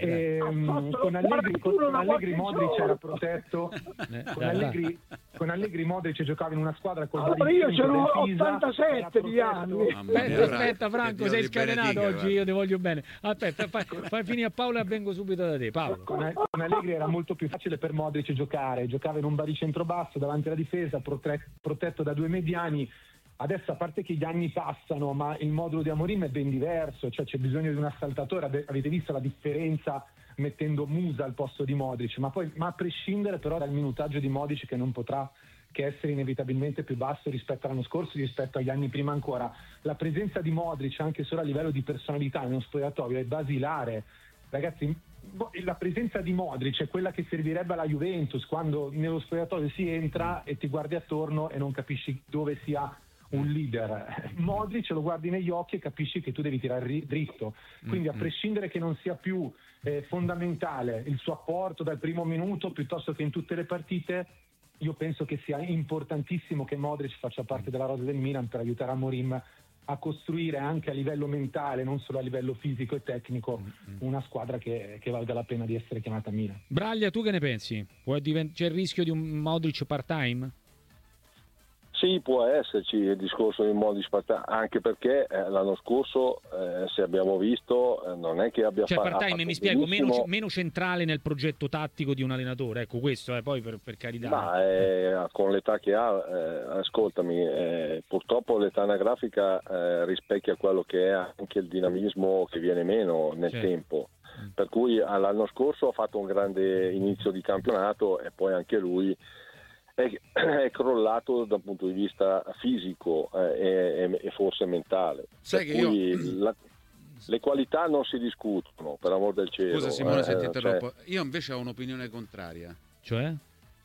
Con Allegri Modric era protetto. Con Allegri Modric giocava in una squadra con io sono 87 di anni. Aspetta Franco, sei scatenato oggi, io ti voglio bene. Aspetta, fai finire a Paolo e vengo subito da te. Paolo. Con Allegri era molto più facile per Modric giocare, giocava in un baricentro basso davanti alla difesa, protetto da due mediani. Adesso, a parte che gli anni passano, ma il modulo di Amorim è ben diverso, cioè c'è bisogno di un assaltatore. Avete visto la differenza mettendo Musa al posto di Modric, ma a prescindere però dal minutaggio di Modric, che non potrà che essere inevitabilmente più basso rispetto all'anno scorso, rispetto agli anni prima ancora. La presenza di Modric, anche solo a livello di personalità nello spogliatoio, è basilare. Ragazzi, la presenza di Modric è quella che servirebbe alla Juventus, quando nello spogliatoio si entra e ti guardi attorno e non capisci dove sia un leader. Modric lo guardi negli occhi e capisci che tu devi tirare dritto, quindi a prescindere che non sia più fondamentale il suo apporto dal primo minuto piuttosto che in tutte le partite, io penso che sia importantissimo che Modric faccia parte della rosa del Milan per aiutare Amorim a costruire anche a livello mentale, non solo a livello fisico e tecnico, una squadra che valga la pena di essere chiamata Milan. Braglia, tu che ne pensi? C'è il rischio di un Modric part-time? Sì, può esserci il discorso di Modric, anche perché l'anno scorso, se abbiamo visto, non è che abbia fatto... Cioè part-time, mi spiego, meno centrale nel progetto tattico di un allenatore, ecco questo, poi per carità. Ma con l'età che ha, ascoltami, purtroppo l'età anagrafica rispecchia quello che è anche il dinamismo che viene meno nel tempo. Per cui l'anno scorso ha fatto un grande inizio di campionato e poi anche lui è crollato dal punto di vista fisico e forse mentale. Sai che le qualità non si discutono, per amor del cielo. Scusa Simone se ti interrompo, io invece ho un'opinione contraria. Cioè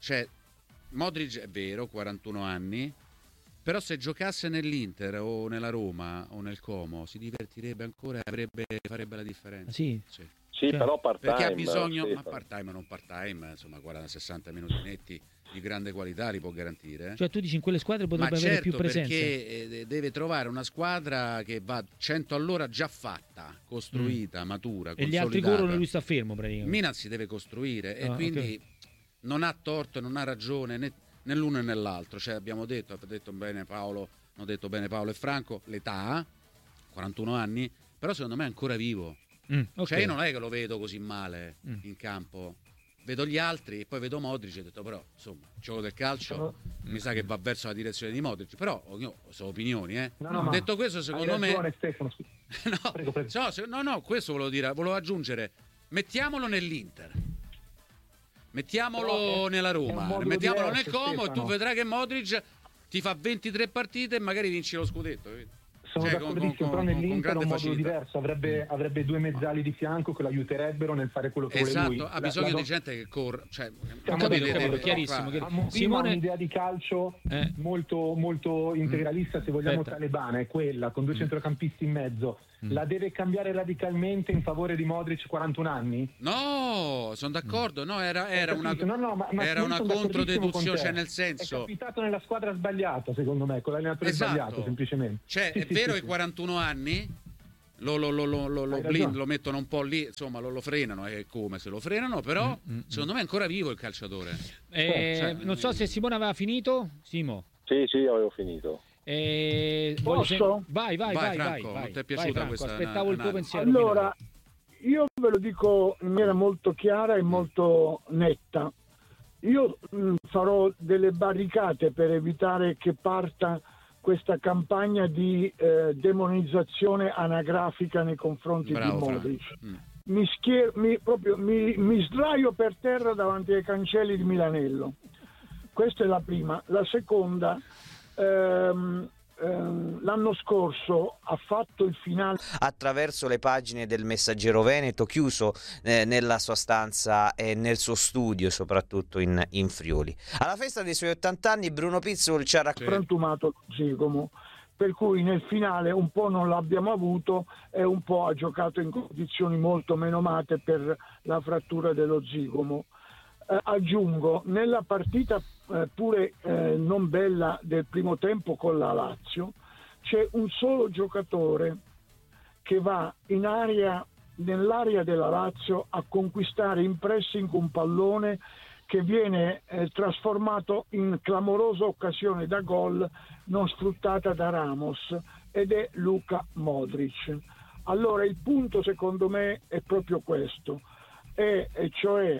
Modric è vero, 41 anni, però se giocasse nell'Inter o nella Roma o nel Como si divertirebbe ancora e farebbe la differenza. Sì, però part-time. Perché ha bisogno, ma part-time o non part-time, insomma 40-60 minuti netti di grande qualità li può garantire. Cioè tu dici in quelle squadre potrebbe avere più presenza. Perché deve trovare una squadra che va 100 all'ora già fatta, costruita, matura, consolidata. E gli altri corrono e lui sta fermo praticamente. Milan si deve costruire e quindi non ha torto, non ha ragione né l'uno né l'altro. Cioè ha detto bene Paolo e Franco, l'età, 41 anni, però secondo me è ancora vivo. Cioè io non è che lo vedo così male in campo. vedo gli altri e poi vedo Modric e ho detto però insomma il gioco del calcio mi sa che va verso la direzione di Modric, però sono opinioni, detto questo, secondo me Stefano, prego. Questo volevo aggiungere, mettiamolo nell'Inter, mettiamolo nella Roma, mettiamolo nel Como, e tu vedrai che Modric ti fa 23 partite e magari vinci lo scudetto, capito? Sono d'accordissimo, però nell'Inter è un modulo diverso, avrebbe due mezzali di fianco che lo aiuterebro nel fare quello che vuole lui. Ha bisogno di gente che corre, capito, chiarissimo. Simone ha un'idea di calcio molto, molto integralista, se vogliamo talebana, è quella, con due centrocampisti in mezzo. La deve cambiare radicalmente in favore di Modric 41 anni? No, sono d'accordo, era una controdeduzione, cioè nel senso è capitato nella squadra sbagliata, secondo me, con l'allenatore sbagliato, semplicemente. Cioè, è vero che 41 anni lo mettono un po' lì, insomma lo frenano, è come se lo frenano, però secondo me è ancora vivo il calciatore. Non so se Simone aveva finito. Simo? Sì, avevo finito. Posso? Vai, Franco, vai. non ti è piaciuta questa aspettavo il tuo pensiero. Allora, io ve lo dico in maniera molto chiara e molto netta. Io farò delle barricate per evitare che parta questa campagna di demonizzazione anagrafica nei confronti di Modric. Mi sdraio per terra davanti ai cancelli di Milanello. Questa è la prima. La seconda, l'anno scorso ha fatto il finale attraverso le pagine del Messaggero Veneto, chiuso nella sua stanza e nel suo studio, soprattutto in Friuli. Alla festa dei suoi 80 anni Bruno Pizzol ci ha frantumato lo zigomo, per cui nel finale un po' non l'abbiamo avuto e un po' ha giocato in condizioni molto menomate per la frattura dello zigomo. Aggiungo, nella partita pure non bella del primo tempo con la Lazio, c'è un solo giocatore che va nell'area della Lazio a conquistare in pressing un pallone che viene trasformato in clamorosa occasione da gol non sfruttata da Ramos, ed è Luka Modric. Allora il punto secondo me è proprio questo, e cioè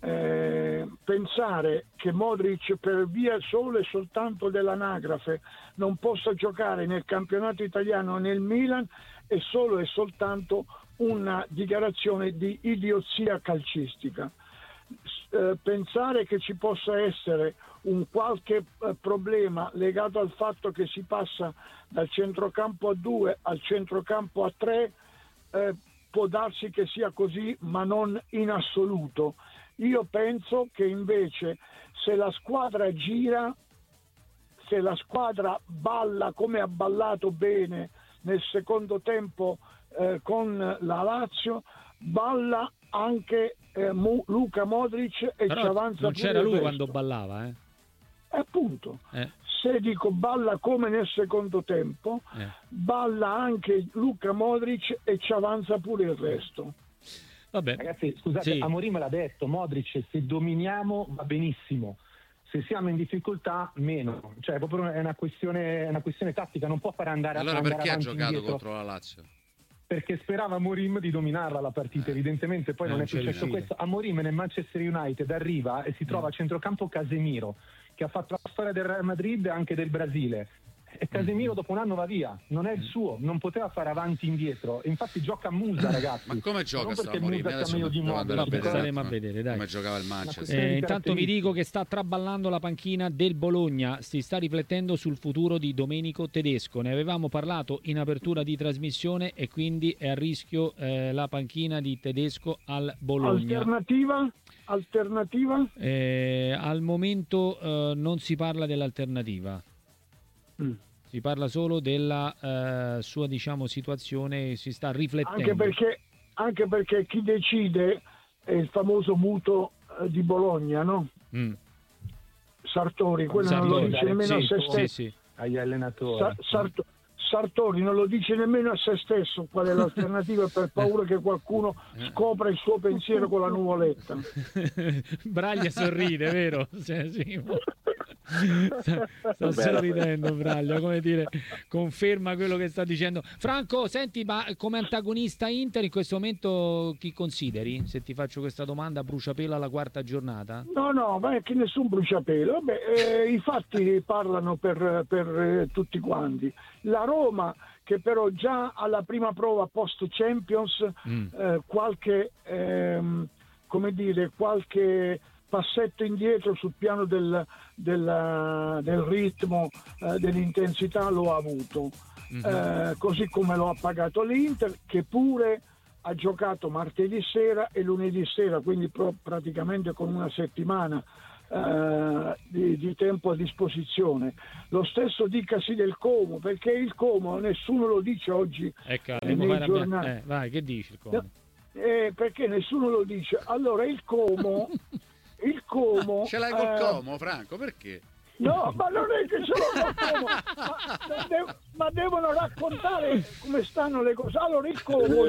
pensare che Modric per via solo e soltanto dell'anagrafe non possa giocare nel campionato italiano e nel Milan è solo e soltanto una dichiarazione di idiozia calcistica. Pensare che ci possa essere un qualche problema legato al fatto che si passa dal centrocampo a 2 al centrocampo a 3 può darsi che sia così, ma non in assoluto. Io penso che invece se la squadra gira, se la squadra balla come ha ballato bene nel secondo tempo con la Lazio, balla anche Luka Modric e ci avanza. Non c'era lui quando ballava, appunto. Se dico balla come nel secondo tempo, balla anche Luka Modric e ci avanza pure il resto. Vabbè. Ragazzi, scusate, Amorim l'ha detto, Modric se dominiamo va benissimo, se siamo in difficoltà meno, cioè proprio è una questione tattica, non può fare andare allora andare perché ha giocato indietro, contro la Lazio? Perché sperava Amorim di dominarla la partita, evidentemente poi non è successo questo. Amorim nel Manchester United arriva e si trova a centrocampo Casemiro, che ha fatto la storia del Real Madrid e anche del Brasile. E Casemiro dopo un anno va via, non è il suo, non poteva fare avanti e indietro, infatti gioca a musa, ragazzi. Ma come gioca sta Amorim? Staremo a vedere, dai. Come giocava il Manchester. Intanto vi dico che sta traballando la panchina del Bologna, si sta riflettendo sul futuro di Domenico Tedesco, ne avevamo parlato in apertura di trasmissione e quindi è a rischio la panchina di Tedesco al Bologna. Alternativa? Al momento non si parla dell'alternativa. Si parla solo della sua, diciamo, situazione, si sta riflettendo. Anche perché chi decide è il famoso muto di Bologna, no? Sartori, quello non lo dice nemmeno a se stesso. Agli allenatori. Sartori non lo dice nemmeno a se stesso qual è l'alternativa per paura che qualcuno scopra il suo pensiero con la nuvoletta. Braglia sorride, vero? Sì. Sto solo ridendo, Braglio, come dire, conferma quello che sta dicendo. Franco, senti, ma come antagonista Inter in questo momento chi consideri? Se ti faccio questa domanda, bruciapelo alla quarta giornata? No, ma è che nessun bruciapelo. I fatti parlano per tutti quanti. La Roma, che però già alla prima prova post Champions qualche passetto indietro sul piano del ritmo, dell'intensità lo ha avuto, così come lo ha pagato l'Inter, che pure ha giocato martedì sera e lunedì sera, quindi praticamente con una settimana di tempo a disposizione. Lo stesso dicasi del Como, perché il Como nessuno lo dice oggi nei giornali. Vai, che dici il Como? Perché nessuno lo dice. Allora il Como ce l'hai col Como, Franco, perché? No, ma non è che ce l'ho col Como, ma devono raccontare come stanno le cose. Allora il Como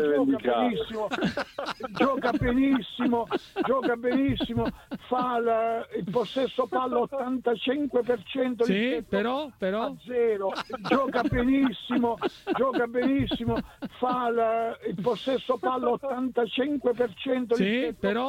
gioca benissimo, fa il possesso palla 85% sì, però a 0, gioca benissimo, fa il possesso palla 85% sì, però